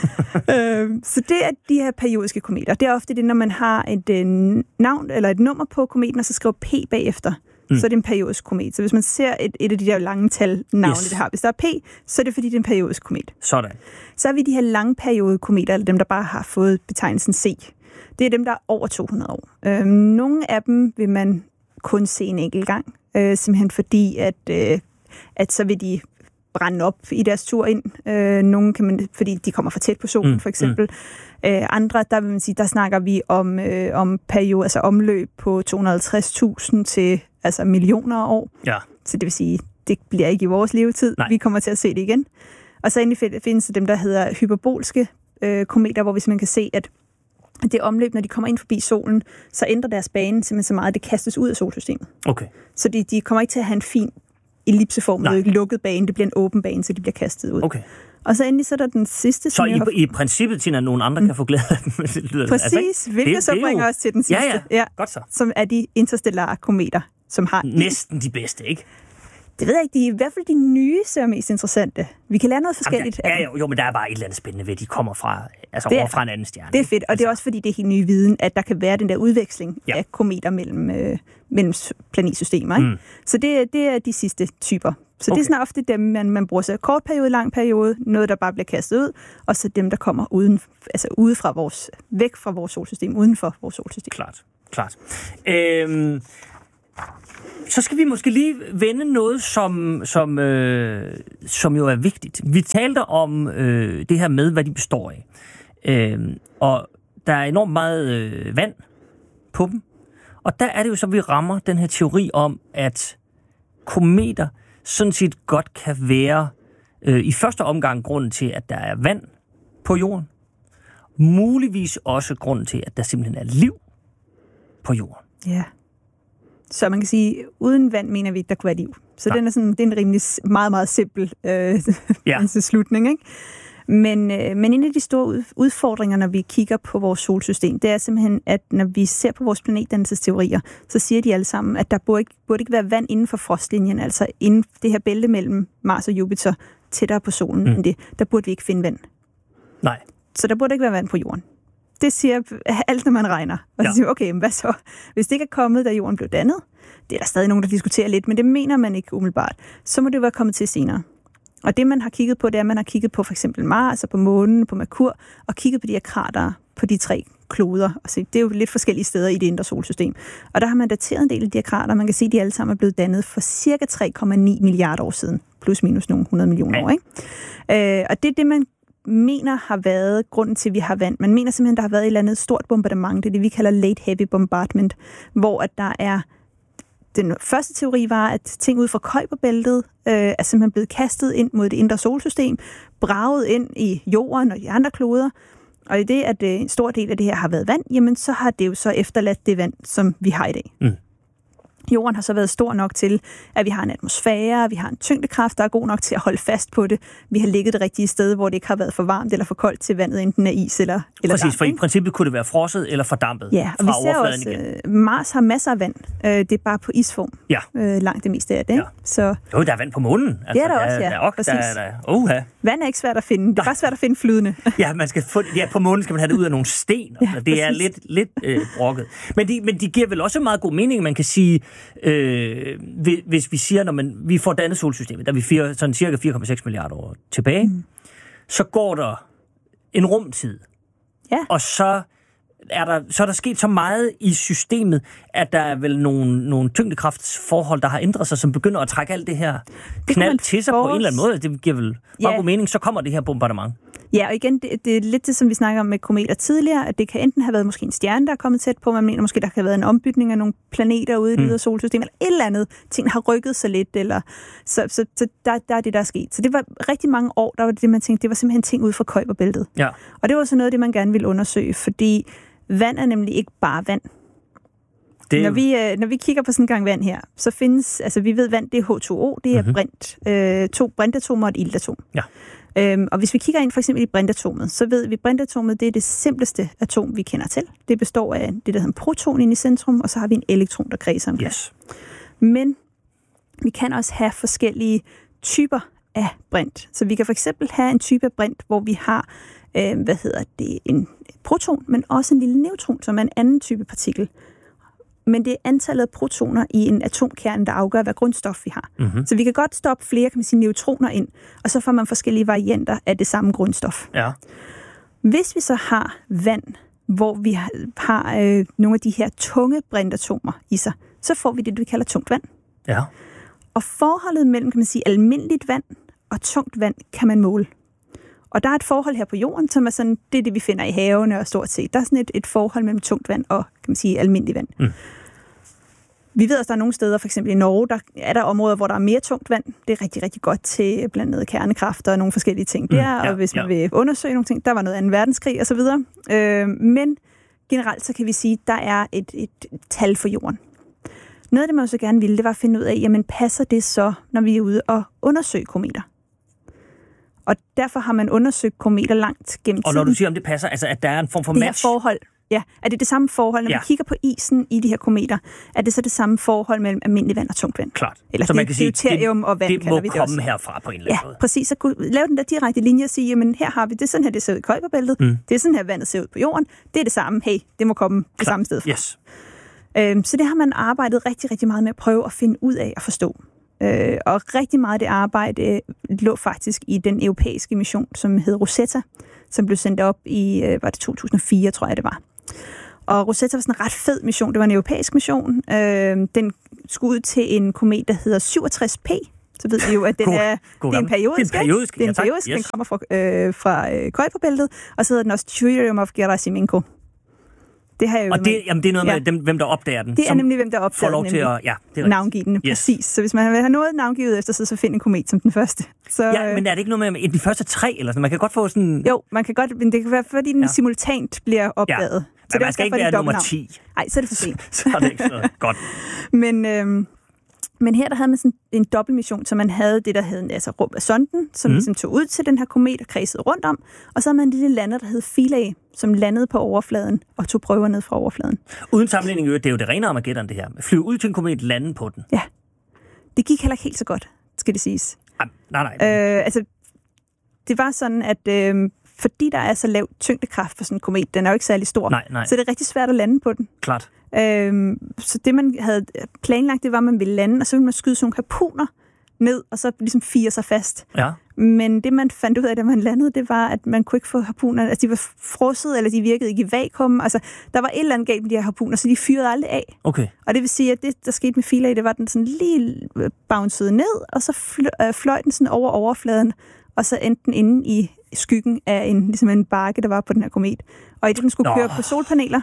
Tina. øhm, så det er de her periodiske kometer. Det er ofte det, når man har et øh, navn eller et nummer på kometen, og så skriver P bagefter. Mm. Så er det en periodisk komet. Så hvis man ser et, et af de der lange tal navne, yes. det har, hvis der er P, så er det fordi, det er en periodisk komet. Sådan. Så har vi de her lange periodekometer, eller dem, der bare har fået betegnelsen C. Det er dem, der er over to hundrede år. Øhm, nogle af dem vil man kun se en enkelt gang, øh, simpelthen fordi, at, øh, at så vil de brænde op i deres tur ind. Øh, nogle kan man, fordi de kommer for tæt på solen, mm. for eksempel. Mm. Øh, andre, der vil man sige, der snakker vi om, øh, om periode, altså omløb på to hundrede og halvtreds tusind til altså millioner af år. Ja. Så det vil sige, det bliver ikke i vores levetid. Nej. Vi kommer til at se det igen. Og så endelig findes det dem, der hedder hyperbolske øh, kometer, hvor hvis man kan se, at det omløb, når de kommer ind forbi solen, så ændrer deres bane simpelthen så meget, at det kastes ud af solsystemet. Okay. Så de, de kommer ikke til at have en fin ellipseformet lukket bane. Det bliver en åben bane, så de bliver kastet ud. Okay. Og så endelig så er der den sidste... Så i, har... i princippet, Tina, nogle andre mm. kan få glæde af dem. Præcis, altså, hvilket det, så det bringer jo... os til den sidste. Ja, ja, ja. Godt så. Som er de interstellare kometer, som har... Næsten de bedste, ikke? Det ved jeg ikke. De er i hvert fald de nye, som er mest interessante. Vi kan lære noget forskelligt. Jamen, ja, jo, jo, men der er bare et eller andet spændende ved, at de kommer fra, altså over fra en anden stjerne. Det er fedt, og det er også fordi, det er helt ny viden, at der kan være den der udveksling ja. af kometer mellem, øh, mellem planetsystemer. Ikke? Mm. Så det, det er de sidste typer. Så okay. det er sådan ofte dem, man, man bruger sig kort periode, lang periode, noget, der bare bliver kastet ud, og så dem, der kommer uden, altså ude fra vores, væk fra vores solsystem, uden for vores solsystem. Klart, klart. Øhm, så skal vi måske lige vende noget, som, som, øh, som jo er vigtigt. Vi talte om øh, det her med, hvad de består af. Øhm, og der er enormt meget øh, vand på dem. Og der er det jo så, vi rammer den her teori om, at kometer sådan set godt kan være øh, i første omgang grunden til, at der er vand på jorden. Muligvis også grunden til, at der simpelthen er liv på jorden. Ja. Så man kan sige, uden vand mener vi, at der kunne være liv. Så den er sådan, det er en rimelig meget, meget simpel øh, ja. slutning, ikke? Men, øh, men en af de store udfordringer, når vi kigger på vores solsystem, det er simpelthen, at når vi ser på vores planetdannelsesteorier, så siger de alle sammen, at der burde ikke, burde ikke være vand inden for frostlinjen, altså inden det her bælte mellem Mars og Jupiter, tættere på solen mm. end det. Der burde vi ikke finde vand. Nej. Så der burde ikke være vand på jorden. Det siger alt, når man regner. Og så ja. siger okay, men hvad så? Hvis det ikke er kommet, da jorden blev dannet, det er der stadig nogen, der diskuterer lidt, men det mener man ikke umiddelbart, så må det være kommet til senere. Og det, man har kigget på, det er, at man har kigget på for eksempel Mars, altså på månen, på Merkur, og kigget på de her kratere på de tre kloder. Altså, det er jo lidt forskellige steder i det indre solsystem. Og der har man dateret en del af de her kratere. Man kan se, at de alle sammen er blevet dannet for cirka tre komma ni milliarder år siden. Plus minus nogle hundrede millioner år, ikke? Øh, og det er det, man mener har været grunden til, at vi har vand. Man mener simpelthen, der har været et eller andet stort bombardement. Det er det, vi kalder late heavy bombardment, hvor at der er den første teori var, at ting ud fra Kuiperbæltet øh, er simpelthen blevet kastet ind mod det indre solsystem, braget ind i jorden og de andre kloder. Og i det, at øh, en stor del af det her har været vand, jamen så har det jo så efterladt det vand, som vi har i dag. Mm. Jorden har så været stor nok til, at vi har en atmosfære, vi har en tyngdekraft, der er god nok til at holde fast på det. Vi har ligget det rigtige sted, hvor det ikke har været for varmt eller for koldt til vandet, enten er is eller, eller Præcis, damp, for i princippet kunne det være frosset eller fordampet ja, og fra vi ser også, igen. Mars har masser af vand. Det er bare på isform. Ja. Langt det meste af det. Ja. Så jo, der er vand på månen. Altså, det er der også, ja. Der er, der, der, der, der, uh, vand er ikke svært at finde. Det er bare svært at finde flydende. Ja, man skal få, ja, på månen skal man have det ud af nogle sten. Ja, det præcis. er lidt, lidt øh, brokket. Men de, men de giver vel også meget god mening, man kan sige, øh, hvis vi siger, når man, vi får dannet solsystemet, der er vi fire, sådan cirka fire komma seks milliarder år tilbage, mm. så går der en rumtid. Ja. Og så er der, så er der sket så meget i systemet, at der er vel nogle, nogle tyngdekraftsforhold, der har ændret sig, som begynder at trække alt det her knald til sig på en eller anden måde. Det giver vel meget ja. god mening, så kommer det her bombardement. Ja, og igen, det, det er lidt det, som vi snakker om med kometer tidligere, at det kan enten have været måske en stjerne, der er kommet tæt på, man mener måske, der kan have været en ombytning af nogle planeter ude i det mm. ydre solsystem, eller et eller andet ting har rykket sig lidt, eller så, så, så der, der er det, der er sket. Så det var rigtig mange år, der var det, man tænkte, det var simpelthen ting ude fra Kuiperbæltet. Ja. Og det var så noget af det, man gerne ville undersøge, fordi vand er nemlig ikke bare vand. Det... Når, vi, øh, når vi kigger på sådan en gang vand her, så findes, altså vi ved, vand det er H to O, det er mm-hmm. brint, øh, to brintatomer og et iltatom. Ja. Øhm, og hvis vi kigger ind for eksempel i brintatomet, så ved vi, at brintatomet det er det simpleste atom, vi kender til. Det består af det, der hedder en proton inde i centrum, og så har vi en elektron, der kredser omkring. Yes. Men vi kan også have forskellige typer af brint. Så vi kan for eksempel have en type af brint, hvor vi har øh, hvad hedder det, en proton, men også en lille neutron, som er en anden type partikel. Men det er antallet af protoner i en atomkerne, der afgør, hvad grundstof vi har. Mm-hmm. Så vi kan godt stoppe flere, kan man sige, neutroner ind, og så får man forskellige varianter af det samme grundstof. Ja. Hvis vi så har vand, hvor vi har, har øh, nogle af de her tunge brintatomer i sig, så får vi det, vi kalder tungt vand. Ja. Og forholdet mellem, kan man sige, almindeligt vand og tungt vand kan man måle. Og der er et forhold her på jorden, som er sådan, det er det, vi finder i havene og stort set. Der er sådan et, et forhold mellem tungt vand og, kan man sige, almindelig vand. Mm. Vi ved også, der er nogle steder, for eksempel i Norge, der er der områder, hvor der er mere tungt vand. Det er rigtig, rigtig godt til blandt andet kernekraft og nogle forskellige ting der. Mm, ja, og hvis man ja. vil undersøge nogle ting, der var noget anden verdenskrig og så videre. Øh, men generelt så kan vi sige, at der er et, et tal for jorden. Noget af det, man også gerne ville, det var at finde ud af, jamen passer det så, når vi er ude og undersøge kometer? Og derfor har man undersøgt kometer langt gennem tiden. Og når du siger, om det passer, altså at der er en form for det match? Det her forhold, ja. Er det det samme forhold, når ja. man kigger på isen i de her kometer, er det så det samme forhold mellem almindelig vand og tungt vand? Klart. Eller så man kan sige, deuterium og vand, det kalder vi det også. Det må komme herfra på en eller anden ja, måde. Præcis. Så kunne lave den der direkte linje og sige, jamen her har vi, det er sådan her, det ser ud i Kuiperbæltet. Mm. Det er sådan her, vandet ser ud på jorden. Det er det samme. Hey, det må komme det samme sted fra. Yes. Øhm, så det har man arbejdet rigtig, rigtig meget med at prøve at finde ud af og forstå. Øh, og rigtig meget af det arbejde øh, lå faktisk i den europæiske mission, som hed Rosetta, som blev sendt op i, øh, var det to tusind og fire, tror jeg det var. Og Rosetta var sådan en ret fed mission. Det var en europæisk mission. Øh, den skulle ud til en komet, der hedder syvogtres P. Så ved vi jo, at den God, er, god, det er en periodisk. Det er en periodisk, det er en ja, periodisk. Yes. Den kommer fra, øh, fra øh, Kuiperbæltet, og så hedder den også Tritium of Gerasimenko. Det har jeg jo og det, jamen, det er noget med ja. dem, hvem der opdager den. Det er nemlig, hvem der opdager får lov den. Til at, ja, det er navngive den, yes. præcis. Så hvis man vil have noget navngivet efter sig, så find en komet som den første. Så, ja, men er det ikke noget med de første tre, eller sådan? Man kan godt få sådan... Jo, man kan godt, men det kan være, fordi den ja. simultant bliver opdaget. Ja. Så men man skal ikke være nummer ti. Nej, så er det for sent. Så er det ikke så godt. Men... Øhm, Men her der havde man sådan en dobbeltmission, så man havde det, der hed altså rum af sonden, som mm. ligesom tog ud til den her komet og kredsede rundt om, og så havde man en lille lander, der hed Philae, som landede på overfladen og tog prøver ned fra overfladen. Uden sammenligning, det er jo det rene Armageddon, det her. Flyve ud til en komet, lande på den. Ja. Det gik heller ikke helt så godt, skal det siges. Ah, nej, nej. Øh, altså, det var sådan, at øh, fordi der er så lav tyngdekraft for sådan en komet, den er jo ikke særlig stor, nej, nej. så det er rigtig svært at lande på den. Klart. Øhm, så det, man havde planlagt, det var, at man ville lande, og så ville man skyde sådan nogle harpuner ned, og så ligesom fire sig fast. Ja. Men det, man fandt ud af, da man landede, det var, at man kunne ikke få harpuner. Altså, de var frosset, eller de virkede ikke i vakuum. Altså, der var et eller andet galt med de her harpuner, så de fyrede aldrig af. Okay. Og det vil sige, at det, der skete med Philae, det var, at den sådan lige bouncede ned, og så fløj, fløj den sådan over overfladen, og så endte den inde i skyggen af en, ligesom en bakke, der var på den her komet. Og i det, den skulle Nå. køre på solpaneler,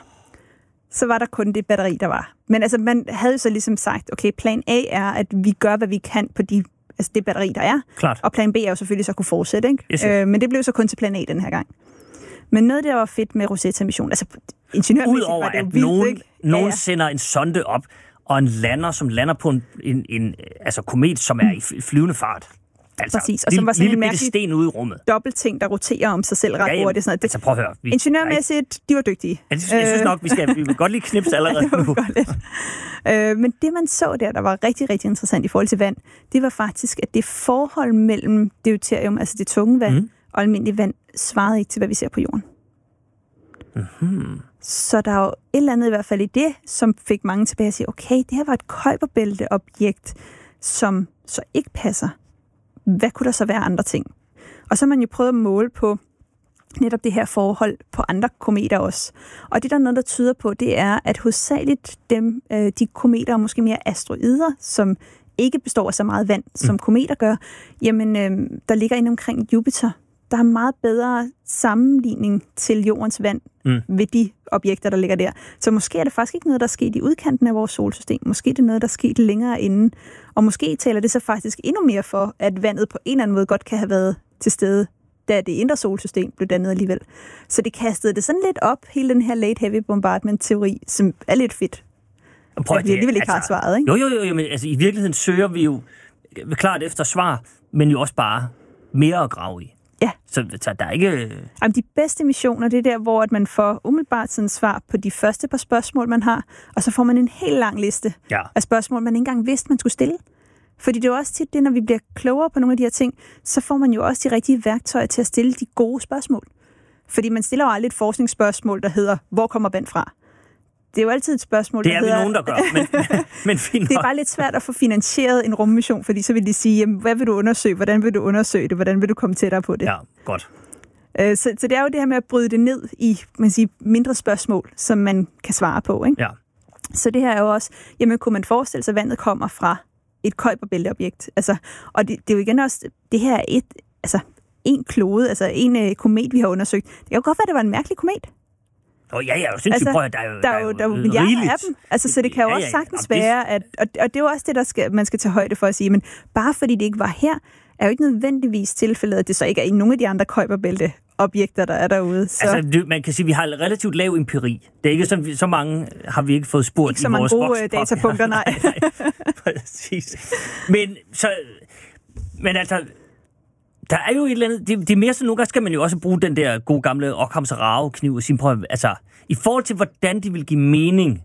så var der kun det batteri, der var. Men altså, man havde jo så ligesom sagt, okay, plan A er, at vi gør, hvad vi kan på de, altså det batteri, der er. Klart. Og plan B er jo selvfølgelig så at kunne fortsætte, ikke? Yes. Øh, men det blev så kun til plan A den her gang. Men noget, der var fedt med Rosetta-missionen, altså ingeniørmæssigt var det jo at vildt, nogen, ikke? nogen ja, ja. sender en sonde op, og en lander, som lander på en, en, en altså komet, som er i flyvende fart. Altså, præcis, og som var sådan en mærkelig sten ude i rummet. Dobbeltting, der roterer om sig selv ret ja, hurtigt. Sådan, det, altså prøv at høre. Vi, ingeniørmæssigt, de var dygtige. Jeg synes, jeg synes nok, vi skal vi vil godt lige knipse allerede ja, nu. øh, men det, man så der, der var rigtig, rigtig interessant i forhold til vand, det var faktisk, at det forhold mellem deuterium, altså det tunge vand, mm. og almindelig vand, svarede ikke til, hvad vi ser på jorden. Mm-hmm. Så der er jo et eller andet i hvert fald i det, som fik mange tilbage at sige, okay, det her var et Kuiperbælte-objekt, som så ikke passer. Hvad kunne der så være andre ting? Og så har man jo prøvet at måle på netop det her forhold på andre kometer også. Og det der er noget, der tyder på, det er, at hovedsageligt dem, de kometer, og måske mere asteroider, som ikke består af så meget vand, som mm. kometer gør, jamen, der ligger inde omkring Jupiter. Der er meget bedre sammenligning til jordens vand mm. ved de objekter, der ligger der. Så måske er det faktisk ikke noget, der er sket i udkanten af vores solsystem. Måske er det noget, der er sket længere inden. Og måske taler det så faktisk endnu mere for, at vandet på en eller anden måde godt kan have været til stede, da det indre solsystem blev dannet alligevel. Så det kastede det sådan lidt op, hele den her late heavy bombardment-teori, som er lidt fedt. Prøv, at vi alligevel ikke altså, har svaret, ikke? Jo, jo, jo, jo, men altså, i virkeligheden søger vi jo klart efter svar, men jo også bare mere at grave i. Ja. Så, så der er ikke... Jamen, de bedste missioner, det er der, hvor at man får umiddelbart sådan svar på de første par spørgsmål, man har, og så får man en helt lang liste ja. af spørgsmål, man ikke engang vidste, man skulle stille. Fordi det er jo også tit det, når vi bliver klogere på nogle af de her ting, så får man jo også de rigtige værktøjer til at stille de gode spørgsmål. Fordi man stiller jo aldrig et forskningsspørgsmål, der hedder, hvor kommer vand fra? Det er jo altid et spørgsmål, der hedder... Det er hedder... vi nogen, der gør, men, men fint. Det er bare lidt svært at få finansieret en rummission, fordi så vil de sige, jamen, hvad vil du undersøge? Hvordan vil du undersøge det? Hvordan vil du komme tættere på det? Ja, godt. Så, så det er jo det her med at bryde det ned i man siger, mindre spørgsmål, som man kan svare på. Ikke? Ja. Så det her er jo også, jamen kunne man forestille sig, at vandet kommer fra et Kuiperbælte-objekt? Altså, og det, det er jo igen også, det her er et, altså en klode, altså en uh, komet, vi har undersøgt. Det kan jo godt være, at det var en mærkelig komet. Åh, oh, ja, ja, sindssygt, altså, prøv, der er jo, der er jo, der er jo milliarder af dem. Altså, så det kan jo ja, også ja, sagtens ja, være, at, og, og det er jo også det, der skal, man skal tage højde for at sige, men bare fordi det ikke var her, er jo ikke nødvendigvis tilfældet, at det så ikke er i nogle af de andre Kuiperbælte-objekter, der er derude. Så. Altså, det, man kan sige, at vi har relativt lav empiri. Det er ikke så, så mange, har vi ikke fået spurgt ikke i vores Ikke så mange gode datapunkter, nej. nej, nej. Præcis. Men, så, men altså, der er jo et eller andet, det, det er mere sådan, nogle gange skal man jo også bruge den der gode gamle Ockhams Rao-kniv og sige, prøv, altså, i forhold til, hvordan det vil give mening,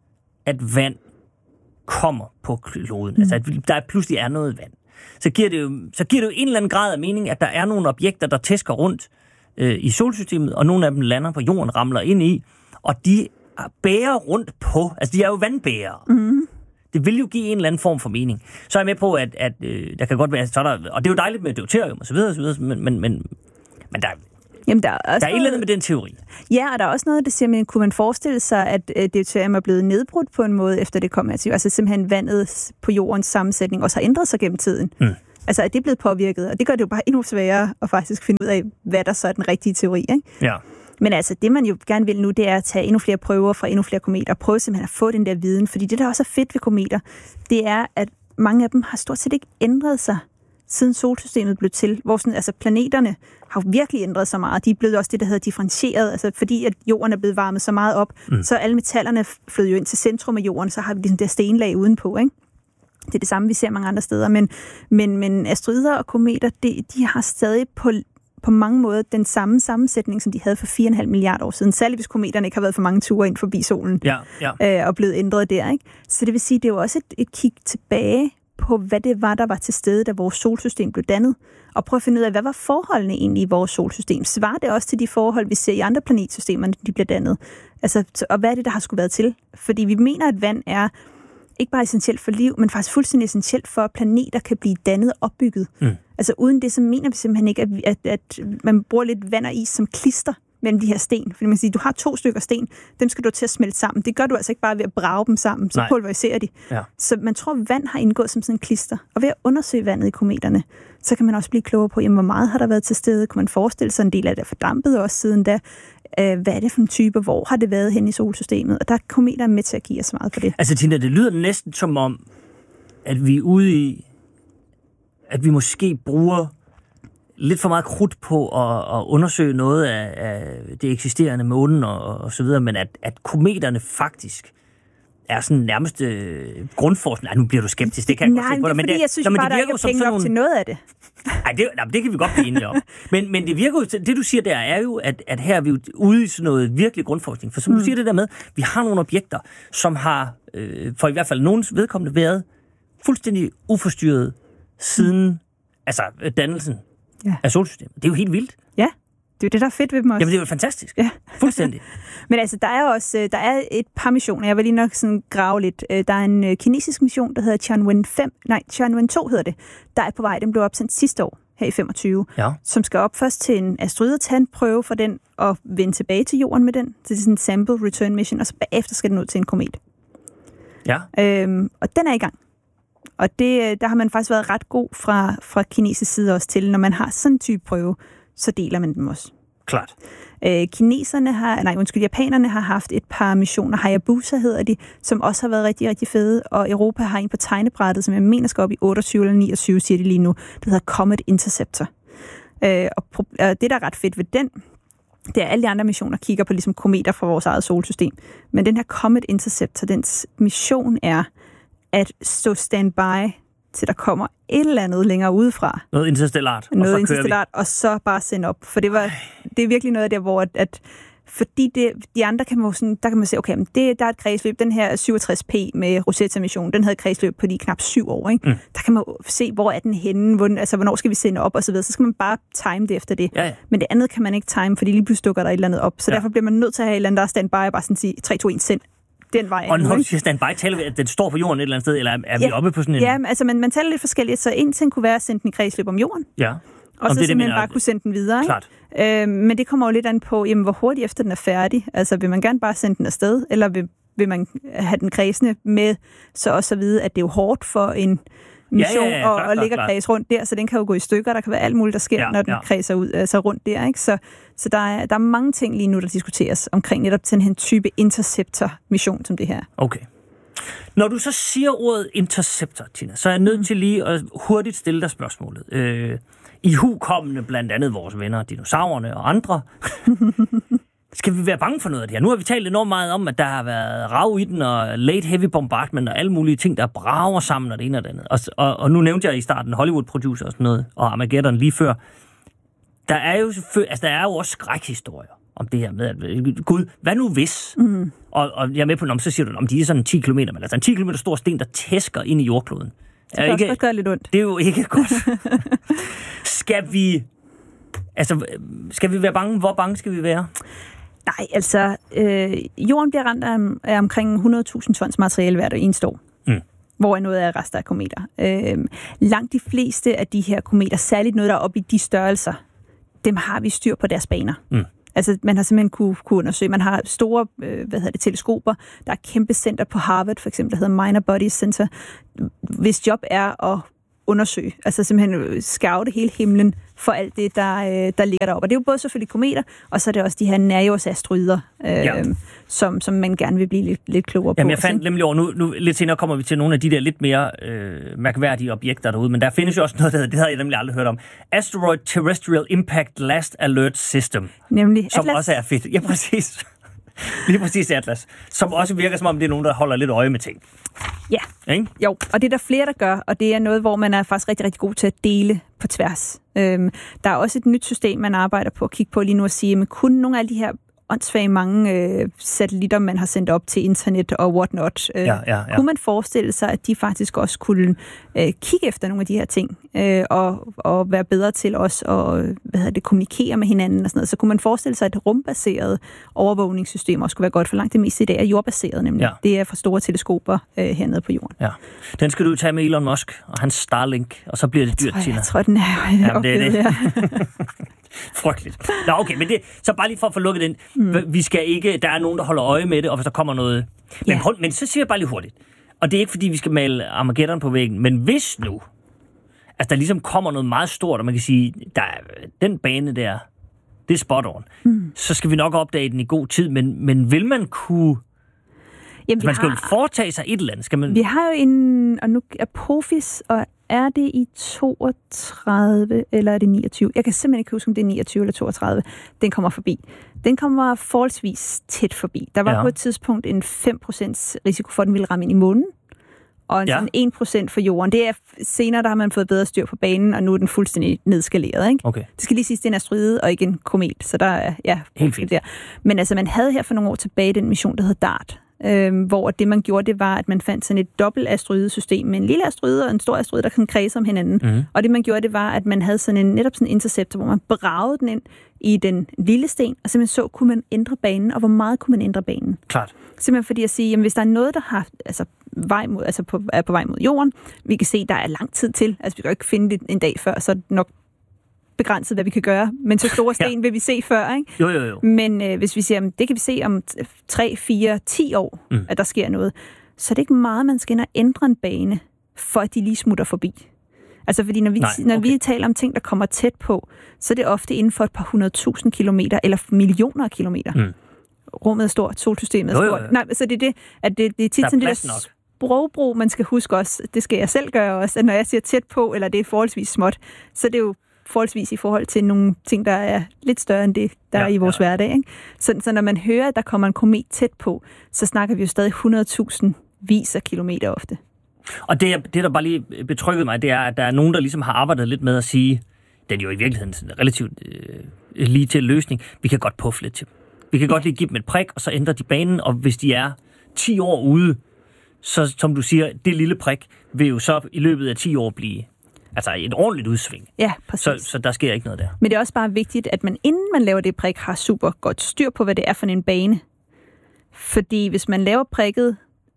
at vand kommer på kloden, mm. altså, at der pludselig er noget vand, så giver det jo, så giver det jo en eller anden grad af mening, at der er nogle objekter, der tæsker rundt øh, i solsystemet, og nogle af dem lander på jorden, ramler ind i, og de bærer rundt på, altså de er jo vandbærere. Mm. Det vil jo give en eller anden form for mening. Så er jeg med på, at, at øh, der kan godt være... Så der, og det er jo dejligt med deuterium og så videre, og så videre men, men, men, men der, Jamen, der er, også der er et eller andet med den teori. Ja, og der er også noget, der siger, men kunne man forestille sig, at øh, deuterium er blevet nedbrudt på en måde, efter det kom hertil? Altså simpelthen vandet på jordens sammensætning også har ændret sig gennem tiden. Mm. Altså er det blevet påvirket? Og det gør det jo bare endnu sværere at faktisk finde ud af, hvad der så er den rigtige teori, ikke? Ja. Men altså, det man jo gerne vil nu, det er at tage endnu flere prøver fra endnu flere kometer, og prøve simpelthen at få den der viden. Fordi det, der også er fedt ved kometer, det er, at mange af dem har stort set ikke ændret sig, siden solsystemet blev til. Hvor sådan, altså, planeterne har virkelig ændret sig meget. De er blevet også det, der hedder differentieret. Altså, fordi at jorden er blevet varmet så meget op, mm. så alle metallerne flød jo ind til centrum af jorden, så har vi ligesom det stenlag udenpå, ikke? Det er det samme, vi ser mange andre steder. Men, men, men asteroider og kometer, de, de har stadig på på mange måder den samme sammensætning, som de havde for fire komma fem milliarder år siden. Særligt hvis kometerne ikke har været for mange ture ind forbi solen ja, ja. Øh, og blevet ændret der. Ikke? Så det vil sige, det er jo også et, et kig tilbage på, hvad det var, der var til stede, da vores solsystem blev dannet. Og prøve at finde ud af, hvad var forholdene egentlig i vores solsystem? Svarer det også til de forhold, vi ser i andre planetsystemer, når de bliver dannet? Altså, og hvad er det, der har skulle været til? Fordi vi mener, at vand er ikke bare essentielt for liv, men faktisk fuldstændig essentielt for, at planeter kan blive dannet og opbygget. Mm. Altså uden det, så mener vi simpelthen ikke, at, at, at man bruger lidt vand og is som klister mellem de her sten. Fordi man kan sige, du har to stykker sten, dem skal du til at smelte sammen. Det gør du altså ikke bare ved at brage dem sammen, så Nej. pulveriserer de. Ja. Så man tror, at vand har indgået som sådan en klister. Og ved at undersøge vandet i kometerne, så kan man også blive klogere på, jamen, hvor meget har der været til stede? Kunne man forestille sig, en del af det er fordampet også siden da? Hvad er det for en type? Hvor har det været hen i solsystemet? Og der er kometer med til at give os meget for det. Altså, Tina, det lyder næsten som om, at vi er ude i, at vi måske bruger lidt for meget krudt på at, at undersøge noget af, af det eksisterende månen og, og så videre, men at, at kometerne faktisk er sådan nærmest øh, grundforskning. Nej, nu bliver du skeptisk, det kan jeg Nej, godt se på dig. Men det er fordi, jeg synes bare, der ikke er penge nok nogle... til noget af det. Nej, det, nej, det kan vi godt blive enige om. Men, men det virker jo, det du siger der er jo, at, at her er vi ude i sådan noget virkelig grundforskning. For som mm. du siger det der med, vi har nogle objekter, som har, øh, for i hvert fald nogens vedkommende, været fuldstændig uforstyrret siden mm. altså dannelsen ja. af solsystemet. Det er jo helt vildt. Ja. Det er jo det, der er fedt ved dem også. Jamen, det er jo fantastisk. Ja. Fuldstændig. Men altså, der er også der er et par missioner. Jeg vil lige nok sådan grave lidt. Der er en kinesisk mission, der hedder Tianwen fem. Nej, Tianwen to hedder det. Der er på vej. Den blev opsendt sidste år, her i femogtyve. Ja. Som skal op først til en asteroidetandprøve for den, og vende tilbage til jorden med den. Så det er sådan en sample return mission, og så bagefter skal den ud til en komet. Ja. Øhm, og den er i gang. Og det, der har man faktisk været ret god fra, fra kinesisk side også til, når man har sådan en type prøve, så deler man dem også. Klart. Øh, kineserne har, nej undskyld, japanerne har haft et par missioner, Hayabusa hedder de, som også har været rigtig, rigtig fede, og Europa har en på tegnebrættet, som jeg mener skal op i otteogtyve eller niogtyve, siger de lige nu, det hedder Comet Interceptor. Øh, og pro- øh, det, der er ret fedt ved den, det er, at alle de andre missioner kigger på ligesom kometer fra vores eget solsystem. Men den her Comet Interceptor, dens mission er at stå standby, til der kommer et eller andet længere udefra. Noget interstellart. Noget og interstellart, og så bare sende op. For det var det er virkelig noget af det, hvor at, at fordi det, de andre kan man sådan, der kan man se, okay, men det, der er et kredsløb, den her syvogtres P med Rosetta-missionen, den havde et kredsløb på de knap syv år, ikke? Mm. Der kan man se, hvor er den henne, hvor, altså hvornår skal vi sende op, og så videre. Så skal man bare time det efter det. Ja, ja. Men det andet kan man ikke time, fordi lige pludselig dukker der et eller andet op. Så ja. Derfor bliver man nødt til at have et eller andet, der er standby, og bare sådan sige, tre, to, et, send. Den vej. Og når du siger standby, taler vi, at den står på jorden et eller andet sted, eller er vi ja. oppe på sådan en... Ja, altså man, man taler lidt forskelligt, så en ting kunne være at sende den i kredsløb om jorden. Ja. Og så simpelthen bare kunne sende den videre. Klart. Øh, men det kommer jo lidt an på, jamen, hvor hurtigt efter den er færdig. Altså vil man gerne bare sende den afsted, eller vil, vil man have den kredsende med, så også at vide, at det er jo hårdt for en mission ja, ja, ja, klar, og, og ligge og kredse rundt der, så den kan jo gå i stykker. Der kan være alt muligt, der sker, ja, når den ja. kredser ud, altså rundt der. Ikke? Så, så der, er, der er mange ting lige nu, der diskuteres omkring netop sådan en type interceptor-mission som det her. Okay. Når du så siger ordet interceptor, Tina, så er jeg nødt til lige at hurtigt stille dig spørgsmålet. Øh, I hukommende blandt andet vores venner, dinosaurerne og andre. Skal vi være bange for noget af det her? Nu har vi talt enormt meget om, at der har været rav i den, og late heavy bombardment, og alle mulige ting, der brager sammen, og det ene og det andet. Og, og, og nu nævnte jeg i starten Hollywood-producer og sådan noget, og Armageddon lige før. Der er jo, altså, der er jo også skrækhistorier om det her med, at gud, hvad nu hvis? Mm. Og, og jeg er med på, om så siger du, om de er sådan ti kilometer, men altså en ti kilometer stor sten, der tæsker ind i jordkloden. Det er ikke, også gøre lidt ondt. Det er jo ikke godt. Skal vi, altså, skal vi være bange? Hvor bange skal vi være? Nej, altså, øh, jorden bliver ramt af, af omkring hundrede tusind tons materiale hvert eneste år. Mm. hvor noget er rester af kometer. Øh, langt de fleste af de her kometer, særligt noget, der er oppe i de størrelser, dem har vi styr på deres baner. Mm. Altså, man har simpelthen kunne, kunne undersøge. Man har store, øh, hvad hedder det, teleskoper. Der er et kæmpe center på Harvard, for eksempel, der hedder Minor Bodies Center, hvis job er at undersøge. Altså simpelthen scoute hele himlen for alt det, der, øh, der ligger deroppe. Og det er jo både selvfølgelig kometer, og så er det også de her nærjordsasteroider, øh, ja. som, som man gerne vil blive lidt, lidt klogere på. Jamen, jeg fandt nemlig over, nu, nu lidt senere kommer vi til nogle af de der lidt mere øh, mærkværdige objekter derude, men der findes jo også noget, der hedder, det havde jeg nemlig aldrig hørt om, Asteroid Terrestrial Impact Last Alert System. Nemlig som Atlas. Også er fedt. Ja, præcis. Lige præcis Atlas. Som også virker, som om det er nogen, der holder lidt øje med ting. Ja, ikke? Jo, og det er der flere, der gør, og det er noget, hvor man er faktisk rigtig, rigtig god til at dele på tværs. Øhm, der er også et nyt system, man arbejder på at kigge på lige nu og sige, men kun nogle af de her åndssvage mange øh, satellitter, man har sendt op til internet og whatnot. Øh, ja, ja, ja. Kunne man forestille sig, at de faktisk også kunne øh, kigge efter nogle af de her ting, øh, og, og være bedre til også at hvad hedder det, kommunikere med hinanden og sådan noget. Så kunne man forestille sig, at et rumbaseret overvågningssystem også skulle være godt, for langt det meste i dag er jordbaseret nemlig. Ja. Det er fra store teleskoper øh, hernede på jorden. Ja. Den skal du tage med Elon Musk og hans Starlink, og så bliver det dyrt, Tina. Jeg tror, den er jo Jamen, det er det. Ja. Frygteligt. Nå, okay, men det, så bare lige for at få lukket den. Mm. Vi skal ikke, der er nogen, der holder øje med det, og hvis der kommer noget... Men, ja. men så siger jeg bare lige hurtigt. Og det er ikke, fordi vi skal male Armageddon på væggen, men hvis nu, altså der ligesom kommer noget meget stort, og man kan sige, der er, den bane der, det er spot on, mm. så skal vi nok opdage den i god tid, men, men vil man kunne... Jamen, man skal har, jo foretage sig et eller andet. Skal man... Vi har jo en... Og nu er Apophis, og er det i toogtredive, eller er det niogtyve? Jeg kan simpelthen ikke huske, om det er niogtyve eller toogtredive. Den kommer forbi. Den kommer forholdsvis tæt forbi. Der var ja. på et tidspunkt en fem procent risiko for, at den ville ramme ind i månen, og en ja. sådan en procent for jorden. Det er senere, der har man fået bedre styr på banen, og nu er den fuldstændig nedskaleret. Ikke? Okay. Det skal lige siges, det er en asteroide og ikke en komet, så der er ja, helt fint der. Men altså, man havde her for nogle år tilbage den mission, der hed DART, Øhm, hvor det, man gjorde, det var, at man fandt sådan et dobbelt asteroidesystem med en lille asteroide og en stor asteroide, der kan kredse om hinanden. Mm-hmm. Og det, man gjorde, det var, at man havde sådan en, netop sådan en interceptor, hvor man bragede den ind i den lille sten, og simpelthen så, kunne man ændre banen, og hvor meget kunne man ændre banen. Klart. Simpelthen fordi at sige, jamen hvis der er noget, der har, altså, vej mod, altså på, er på vej mod jorden, vi kan se, der er lang tid til, altså vi kan jo ikke finde det en dag før, så er det nok begrænset, hvad vi kan gøre. Men så store sten ja. vil vi se før, ikke? Jo, jo, jo. Men øh, hvis vi siger, det kan vi se om tre, fire, ti år, mm. at der sker noget, så er det ikke meget, man skal ind og ændre en bane, for at de lige smutter forbi. Altså, fordi når vi, Nej, okay. når vi taler om ting, der kommer tæt på, så er det ofte inden for et par hundrede tusind kilometer, eller millioner af kilometer. Mm. Rummet er stort, solsystemet er stort. Jo, jo, jo. Nej, så det er det, at det, det er tit der er sådan det der sprogbrug, man skal huske også. Det skal jeg selv gøre også, at når jeg siger tæt på, eller det er forholdsvis småt, så det er jo forholdsvis i forhold til nogle ting, der er lidt større end det, der ja, er i vores ja. hverdag. Ikke? Så, så når man hører, at der kommer en komet tæt på, så snakker vi jo stadig hundrede tusind vis af kilometer ofte. Og det, det, der bare lige betrykket mig, det er, at der er nogen, der ligesom har arbejdet lidt med at sige, den er jo i virkeligheden en relativt øh, lige til løsning, vi kan godt puffe lidt til dem. Vi kan ja. godt lige give dem et prik, og så ændre de banen, og hvis de er ti år ude, så som du siger, det lille prik vil jo så i løbet af ti år blive altså et ordentligt udsving. Ja, præcis. Så, så der sker ikke noget der. Men det er også bare vigtigt, at man inden man laver det prik, har super godt styr på, hvad det er for en bane. Fordi hvis man laver prikket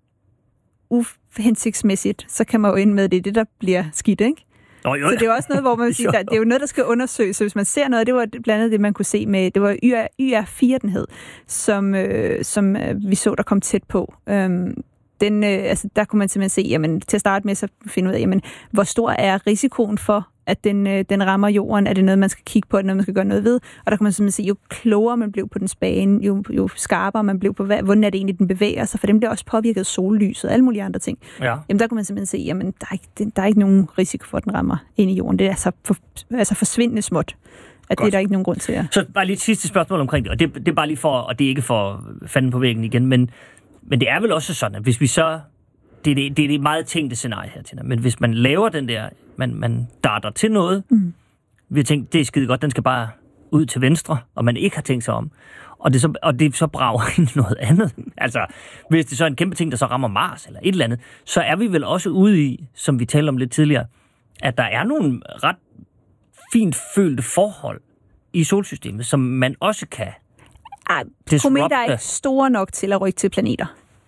uhensigtsmæssigt, så kan man jo ind med det, det der bliver skidt, ikke? Oh, jo. Så det er jo også noget, hvor man siger, der, det er jo noget, der skal undersøges. Så hvis man ser noget, det var blandt andet det, man kunne se med, det var Y R fire, den hed, som, øh, som øh, vi så, der kom tæt på. Øhm, Den, øh, altså, der kunne man simpelthen se, jamen, til at starte med, så finde ud af, jamen, hvor stor er risikoen for, at den, øh, den rammer jorden? Er det noget, man skal kigge på? Er det noget, man skal gøre noget ved? Og der kan man simpelthen se, jo klogere man blev på dens bane, jo, jo skarpere man blev på, hvad, hvordan er det egentlig, den bevæger sig? For dem bliver også påvirket af sollyset og alle mulige andre ting. Ja. Jamen, der kunne man simpelthen se, jamen, der er, ikke, der er ikke nogen risiko for, at den rammer ind i jorden. Det er altså, for, altså forsvindende småt. At det er der ikke nogen grund til. Ja. Så bare lige et sidste spørgsmål omkring det, og det, det er bare lige for, og det er ikke for fanden på væggen igen, men Men det er vel også sådan, at hvis vi så... Det er det, det, er det meget tænkte scenarie her, Tina. Men hvis man laver den der... Man, man darter til noget... Mm. Vi har tænkt, det er skide godt, den skal bare ud til venstre, og man ikke har tænkt sig om. Og det så, og det så brager ind noget andet. Altså, hvis det så er en kæmpe ting, der så rammer Mars eller et eller andet, så er vi vel også ude i, som vi talte om lidt tidligere, at der er nogle ret fint følte forhold i solsystemet, som man også kan... Ej, kometer er ikke store nok til at rykke til planeter.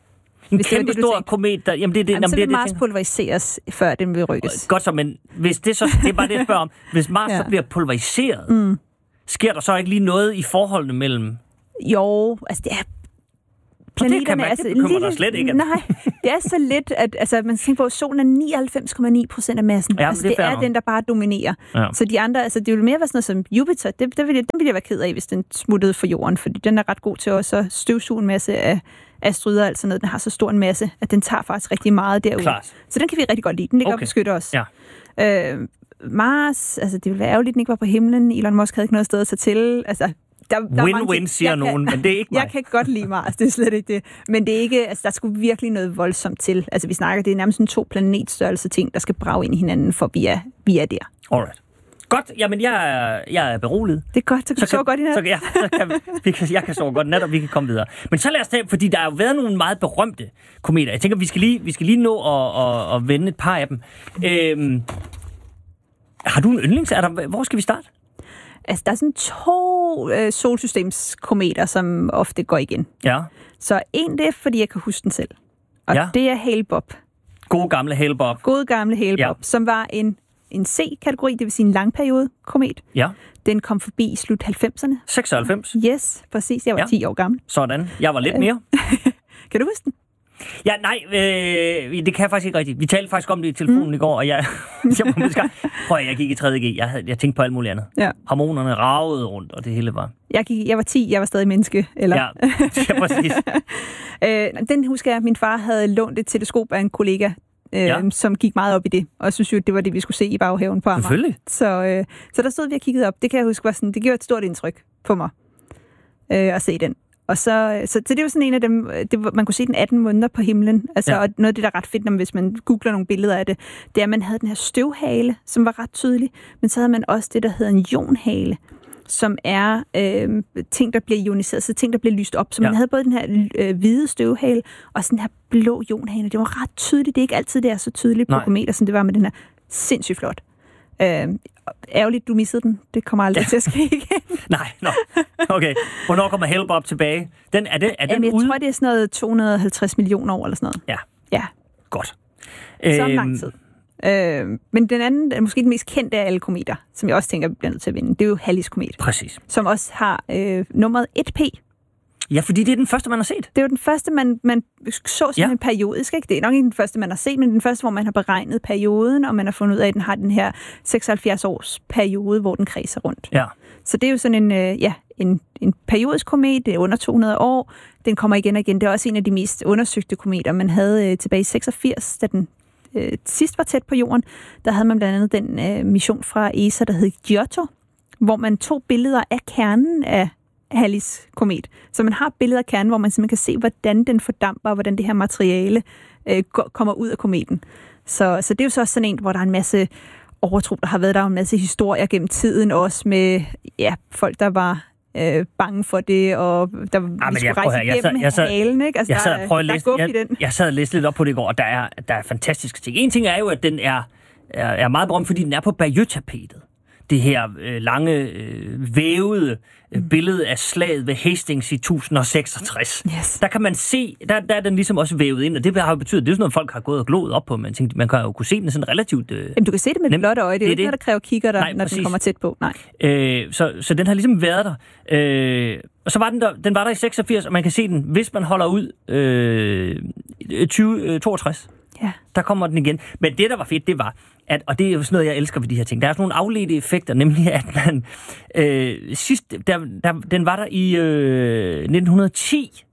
En kæmpe stor komet, der... Jamen, det, det, jamen, så det, vil det, Mars det, pulveriseres, før den vil rykkes. Godt så, men hvis det så... Det er bare det, jeg spørger om. Hvis Mars ja. så bliver pulveriseret, mm. sker der så ikke lige noget i forholdene mellem... Jo, altså det er... Planeterne man, er altså lille... slet ikke. Nej, det er så lidt, at altså, man tænker på, at solen er nioghalvfems komma ni procent af massen. Ja, altså, det er, det er den, der bare dominerer. Ja. Så de andre, altså det ville mere være sådan noget som Jupiter, det, det ville, den ville jeg være ked af, hvis den smuttede for jorden, fordi den er ret god til også at støvsuge en masse af asteroider, altså noget. Den har så stor en masse, at den tager faktisk rigtig meget derude. Klart. Så den kan vi rigtig godt lide. Den ligger okay. og beskytter os. Ja. Øh, Mars, altså det ville være ærgerligt, den ikke var på himlen. Elon Musk havde ikke noget sted at tage til. Altså, Der, der Win-win, siger jeg nogen, kan, men det er ikke mig. Jeg kan godt lide Mars, det er slet ikke det. Men det er ikke, altså, der skulle virkelig noget voldsomt til. Altså, vi snakker, det er nærmest en to planetstørrelse ting, der skal brage ind i hinanden, for vi er, vi er der. Alright. Godt, jamen jeg er, jeg er beroliget. Det er godt, så kan så du sove godt i nat. Så, ja, så kan vi, vi kan, jeg kan sove godt i nat, og vi kan komme videre. Men så lad os tage, fordi der har jo været nogle meget berømte kometer. Jeg tænker, vi skal lige, vi skal lige nå at, at, at vende et par af dem. Øhm, har du en yndlings? Er der, hvor skal vi starte? Altså, der er sådan to øh, solsystemskometer, som ofte går igen. Ja. Så en, det er, fordi jeg kan huske den selv. Og ja. det er Hale-Bopp. God gamle Hale-Bopp. God gamle Hale-Bopp, ja. som var en, en C-kategori, det vil sige en langperiode komet. Ja. Den kom forbi i slut halvfemserne. seksoghalvfems? Yes, præcis. Jeg var ja. ti år gammel. Sådan. Jeg var lidt mere. Kan du huske den? Ja, nej, øh, det kan jeg faktisk ikke rigtigt. Vi talte faktisk om det i telefonen mm. i går, og jeg, jeg, måske, prøv at jeg gik i tredje G. Jeg, havde, jeg tænkte på alt muligt andet. Ja. Hormonerne ragede rundt, og det hele var... Jeg, gik, jeg var ti, jeg var stadig menneske. Eller? Ja, ja, præcis. øh, den husker jeg, at min far havde lånt et teleskop af en kollega, øh, ja. som gik meget op i det. Og jeg synes jo, det var det, vi skulle se i baghaven på Amager. Selvfølgelig. Så, øh, så der stod vi og kiggede op. Det kan jeg huske, var sådan, det gjorde et stort indtryk på mig øh, at se den. Og så, så, så det er jo sådan en af dem, det, man kunne se den atten måneder på himlen. Altså, ja. Og noget af det, der er ret fedt, når, hvis man googler nogle billeder af det, det er, at man havde den her støvhale, som var ret tydelig, men så havde man også det, der hedder en ionhale, som er øh, ting, der bliver ioniseret, så ting, der bliver lyst op. Så ja. man havde både den her øh, hvide støvhale, og sådan den her blå ionhale. Det var ret tydeligt. Det er ikke altid, det er så tydeligt på kometer, som det var med den her. Sindssygt flot. Øh, ærgerligt, du missede den. Det kommer aldrig ja. til at ske igen. Nej, no. Okay. Hvornår kommer Hale-Bopp tilbage? Den, er det, er den Jamen, jeg ude? tror, det er sådan noget to hundrede og halvtreds millioner år eller sådan noget. Ja. Ja. Godt. Så øhm... lang tid. Øh, men den anden, er måske den mest kendte af alle kometer, som jeg også tænker, vi bliver nødt til at vinde, det er jo Halleys komet. Præcis. Som også har øh, nummeret et P. Ja, fordi det er den første, man har set. Det er jo den første, man, man så sådan ja. en periodisk, ikke? Det er nok ikke den første, man har set, men den første, hvor man har beregnet perioden, og man har fundet ud af, at den har den her seksoghalvfjerds års periode, hvor den kredser rundt. Ja. Så det er jo sådan en, øh, ja, en, en periodisk komet, det er under to hundrede år, den kommer igen og igen. Det er også en af de mest undersøgte kometer, man havde øh, tilbage i seksogfirs, da den øh, sidst var tæt på jorden. Der havde man blandt andet den øh, mission fra E S A, der hed Giotto, hvor man tog billeder af kernen af Halleys komet. Så man har billeder af kernen, hvor man simpelthen kan se, hvordan den fordamper, og hvordan det her materiale øh, kommer ud af kometen. Så, så det er jo så også sådan en, hvor der er en masse overtro, der har været der en masse historier gennem tiden, også med ja, folk, der var øh, bange for det, og der ja, vi skulle rejse igennem jeg sad, halen, ikke? Altså, jeg sad og prøvede at læse, jeg, jeg sad og læste lidt op på det i går, og der er, der er fantastiske ting. En ting er jo, at den er, er, er meget berømt, fordi den er på Bayeux-tapetet. Det her øh, lange, øh, vævede øh, billede af slaget ved Hastings i tusind seksogtres. Yes. Der kan man se, der, der er den ligesom også vævet ind, og det har jo betydet, det er sådan noget, folk har gået og glået op på, men tænkte, man kan jo kunne se den sådan relativt... Øh, Jamen, du kan se det med et blåt øje, det er jo ikke noget, der kræver kigger, der, Nej, når den kommer tæt på. Nej. Øh, så, så den har ligesom været der. Øh, og så var den der, den var der i seksogfirs, og man kan se den, hvis man holder ud øh, tyve toogtres. Ja. Der kommer den igen. Men det, der var fedt, det var, at, og det er jo sådan noget, jeg elsker ved de her ting, der er sådan nogle afledte effekter, nemlig at man øh, sidst, der, der, den var der i øh, nitten ti,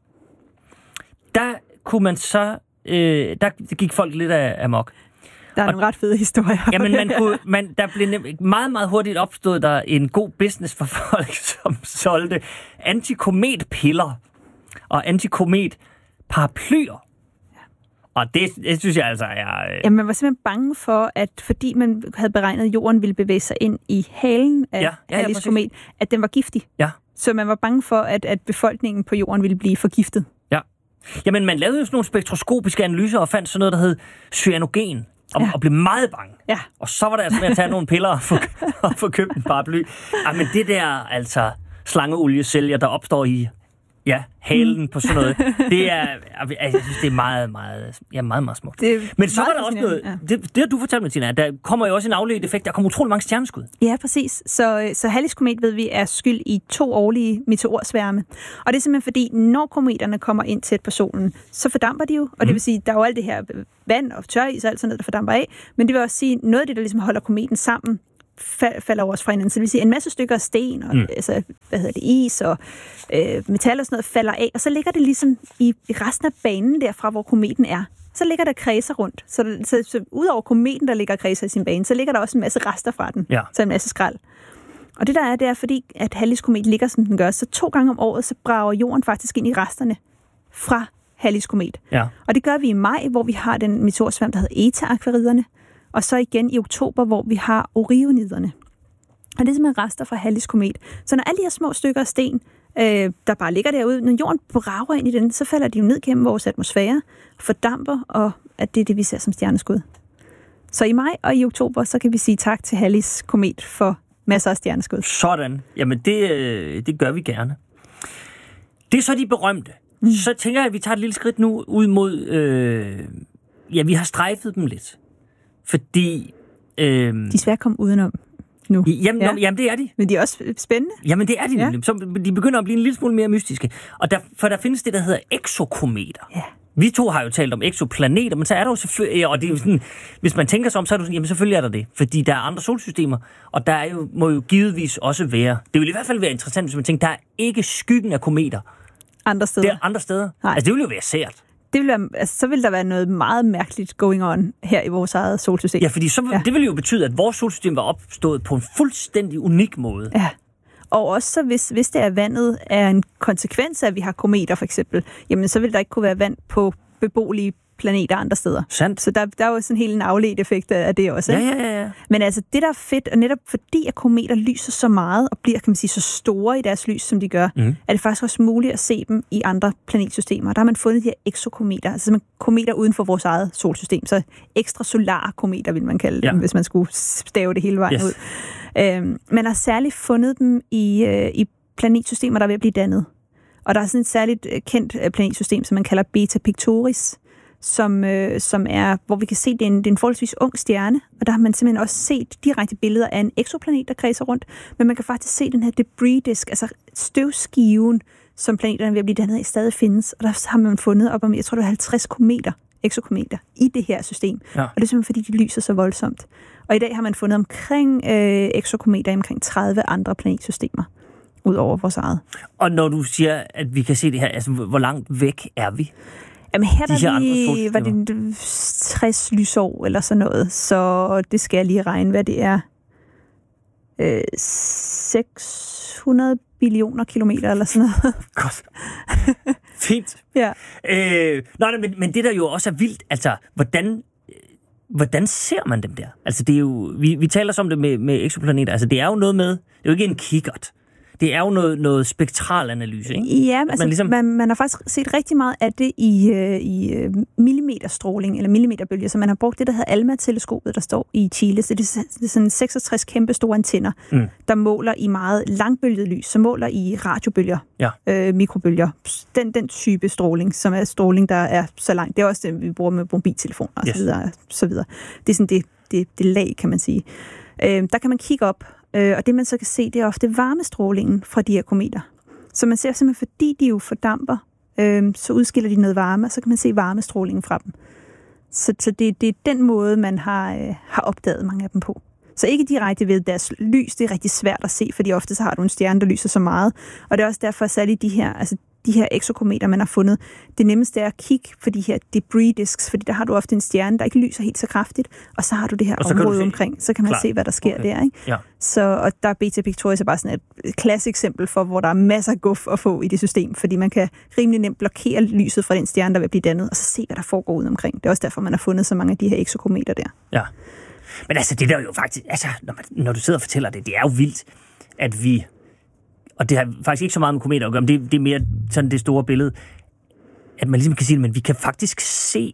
der kunne man så, øh, der gik folk lidt af amok. Der er og, nogle ret fede historier. Jamen, man kunne, man, der blev nem, meget, meget hurtigt opstået der en god business for folk, som solgte antikometpiller og antikometparaplyer. Og det, det synes jeg altså er... Øh... Ja, man var simpelthen bange for, at fordi man havde beregnet, at jorden ville bevæge sig ind i halen af ja, ja, Halleys ja, komet, at den var giftig. Ja. Så man var bange for, at, at befolkningen på jorden ville blive forgiftet. Ja. Jamen, man lavede jo sådan nogle spektroskopiske analyser og fandt sådan noget, der hed cyanogen. Og, ja. og blev meget bange. Ja. Og så var det altså med at tage nogle piller og få, og få købt en paraply. Ej, men det der, altså, slangeoliesælger, der opstår i... Ja, halen på sådan noget. Det er, jeg synes, det er meget, meget, ja, meget, meget smukt. Men så var der også noget, ja. det, det har du fortalt mig, Tina, der kommer jo også en afledt effekt, der kommer utrolig mange stjerneskud. Ja, præcis. Så, så Halleys komet, ved vi, er skyld i to årlige meteorsværme. Og det er simpelthen fordi, når kometerne kommer ind tæt på solen, så fordamper de jo, og mm. det vil sige, der er jo alt det her vand og tøris og alt sådan noget, der fordamper af, men det vil også sige, noget af det, der ligesom holder kometen sammen, falder over os fra hinanden. Så det vil sige, en masse stykker af sten, og, mm. altså, hvad hedder det, is og øh, metal og sådan noget, falder af, og så ligger det ligesom i, i resten af banen derfra, hvor kometen er. Så ligger der kredser rundt. Så, så, så ud over kometen, der ligger kredser i sin bane, så ligger der også en masse rester fra den. Ja. Så en masse skrald. Og det der er, det er fordi, at Halleys komet ligger, som den gør, så to gange om året, så brager jorden faktisk ind i resterne fra Halleys komet. Ja. Og det gør vi i maj, hvor vi har den meteorsværm, der hedder Eta-akvariderne, og så igen i oktober, hvor vi har orioniderne. Og det er simpelthen rester fra Halleys komet. Så når alle de her små stykker af sten, øh, der bare ligger derude, når jorden brager ind i den, så falder de jo ned gennem vores atmosfære, fordamper, og at det er det, vi ser som stjerneskud. Så i maj og i oktober, så kan vi sige tak til Halleys komet for masser af stjerneskud. Sådan. Jamen, det, det gør vi gerne. Det er så de berømte. Mm. Så tænker jeg, at vi tager et lille skridt nu ud mod... Øh, ja, vi har strejfet dem lidt. Fordi... Øh, de er svært at komme udenom nu. Jamen, ja. jamen, det er de. Men de er også spændende. Jamen, det er de nemlig. Ja. Så de begynder at blive en lille smule mere mystiske. Og der, for der findes det, der hedder eksokometer. Ja. Vi to har jo talt om eksoplaneter, men så er der jo selvfølgelig... Og det er sådan, hvis man tænker sig om, så er det sådan, jamen selvfølgelig er der det. Fordi der er andre solsystemer, og der er jo, må jo givetvis også være... Det vil i hvert fald være interessant, hvis man tænker, der er ikke skyggen af kometer. Andre steder. Det er andre steder. Nej. Altså, det vil jo være sært. Det vil være, altså, så vil der være noget meget mærkeligt going on her i vores eget solsystem. Ja, fordi så, ja. det vil jo betyde, at vores solsystem var opstået på en fuldstændig unik måde. Ja, og også så hvis, hvis det er vandet er en konsekvens af, at vi har kometer for eksempel, jamen så vil der ikke kunne være vand på beboelige planeter andre steder. Sandt. Så der, der er jo sådan helt en afledt effekt af det også. Ja, ja, ja, ja. Men altså det, der er fedt, og netop fordi at kometer lyser så meget, og bliver, kan man sige, så store i deres lys, som de gør, mm. er det faktisk også muligt at se dem i andre planetsystemer. Der har man fundet de her eksokometer, altså simpelthen kometer uden for vores eget solsystem. Så ekstrasolare kometer, vil man kalde ja. dem, hvis man skulle stave det hele vejen yes. ud. Øhm, man har særligt fundet dem i, øh, i planetsystemer, der er ved at blive dannet. Og der er sådan et særligt kendt planetsystem, som man kalder Beta Pictoris, som, øh, som er, hvor vi kan se, det er, en, det er en forholdsvis ung stjerne, og der har man simpelthen også set direkte billeder af en eksoplanet, der kredser rundt, men man kan faktisk se den her debris disk, altså støvskiven, som planeterne er ved at blive dannet af, stadig findes, og der har man fundet op om, jeg tror det var halvtreds kometer, eksokometer, i det her system, ja. Og det er simpelthen fordi, de lyser så voldsomt. Og i dag har man fundet omkring øh, eksokometer i omkring tredive andre planetsystemer, ud over vores eget. Og når du siger, at vi kan se det her, altså hvor langt væk er vi? Jamen her der vi, var det tres lysår eller sådan noget, så det skal jeg lige regne, hvad det er. Øh, seks hundrede billioner kilometer eller sådan noget. Godt. Fint. Ja. Øh, nej, men, men det der jo også er vildt, altså hvordan, hvordan ser man dem der? Altså det er jo, vi, vi taler så om det med, med eksoplaneter, altså det er jo noget med, det er jo ikke en kikkert. Det er jo noget, noget spektralanalyse, ikke? Ja, altså, man, ligesom... man, man har faktisk set rigtig meget af det i, øh, i millimeterstråling, eller millimeterbølger, så man har brugt det, der hedder ALMA-teleskopet, der står i Chile. Så det er, det er sådan seksogtres kæmpe store antenner, mm. der måler i meget langbølget lys, så måler i radiobølger, ja. øh, mikrobølger. Den, den type stråling, som er stråling, der er så langt. Det er også det, vi bruger med mobiltelefoner og yes. så videre, så videre. Det er sådan det, det, det lag, kan man sige. Øh, der kan man kigge op, øh, og det man så kan se, det er ofte varmestrålingen fra de her kometer. Så man ser simpelthen, fordi de jo fordamper, øh, så udskiller de noget varme, og så kan man se varmestrålingen fra dem. Så, så det, det er den måde, man har, øh, har opdaget mange af dem på. Så ikke direkte ved deres lys, det er rigtig svært at se, fordi ofte så har du en stjerne, der lyser så meget. Og det er også derfor særligt de her, altså de her eksokometer, man har fundet. Det nemmeste er at kigge for de her debris disks, fordi der har du ofte en stjerne, der ikke lyser helt så kraftigt, og så har du det her område omkring, så kan man Klar. se, hvad der sker okay. der. Ikke? Ja. Så, og der er Beta Pictoris er bare sådan et klassisk eksempel for, hvor der er masser af guf at få i det system, fordi man kan rimelig nemt blokere lyset fra den stjerne, der vil blive dannet, og så se, hvad der foregår ude omkring. Det er også derfor, man har fundet så mange af de her eksokometer der. Ja. Men altså, det der er jo faktisk, altså, når, man, når du sidder og fortæller det, det er jo vildt, at vi, og det har faktisk ikke så meget med kometer at gøre, men det, det er mere sådan det store billede, at man ligesom kan sige det, men vi kan faktisk se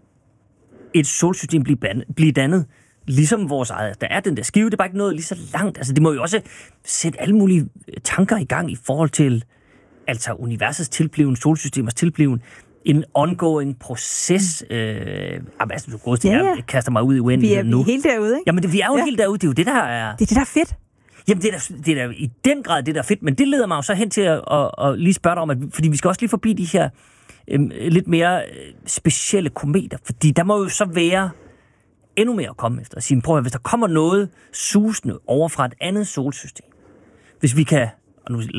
et solsystem blive, blive dannet, ligesom vores eget. Der er den der skive, det er bare ikke noget lige så langt. Altså, det må jo også sætte alle mulige tanker i gang i forhold til, altså universets tilbliven, solsystemers tilbliven, en ongoing proces. Øh, altså, du går til, ja, ja. Jeg kaster mig ud i uendeligheden nu. Vi er helt derude, ikke? Jamen, det, vi er jo ja. helt derude. Det er jo det, der er... Det er det, der er fedt. Jamen, det er, da, det er da i den grad det, der er fedt, men det leder mig jo så hen til at, at, at lige spørge dig om, at, fordi vi skal også lige forbi de her øhm, lidt mere øh, specielle kometer, fordi der må jo så være endnu mere at komme efter. At sige, prøv at, hvis der kommer noget susende over fra et andet solsystem, hvis vi kan, og nu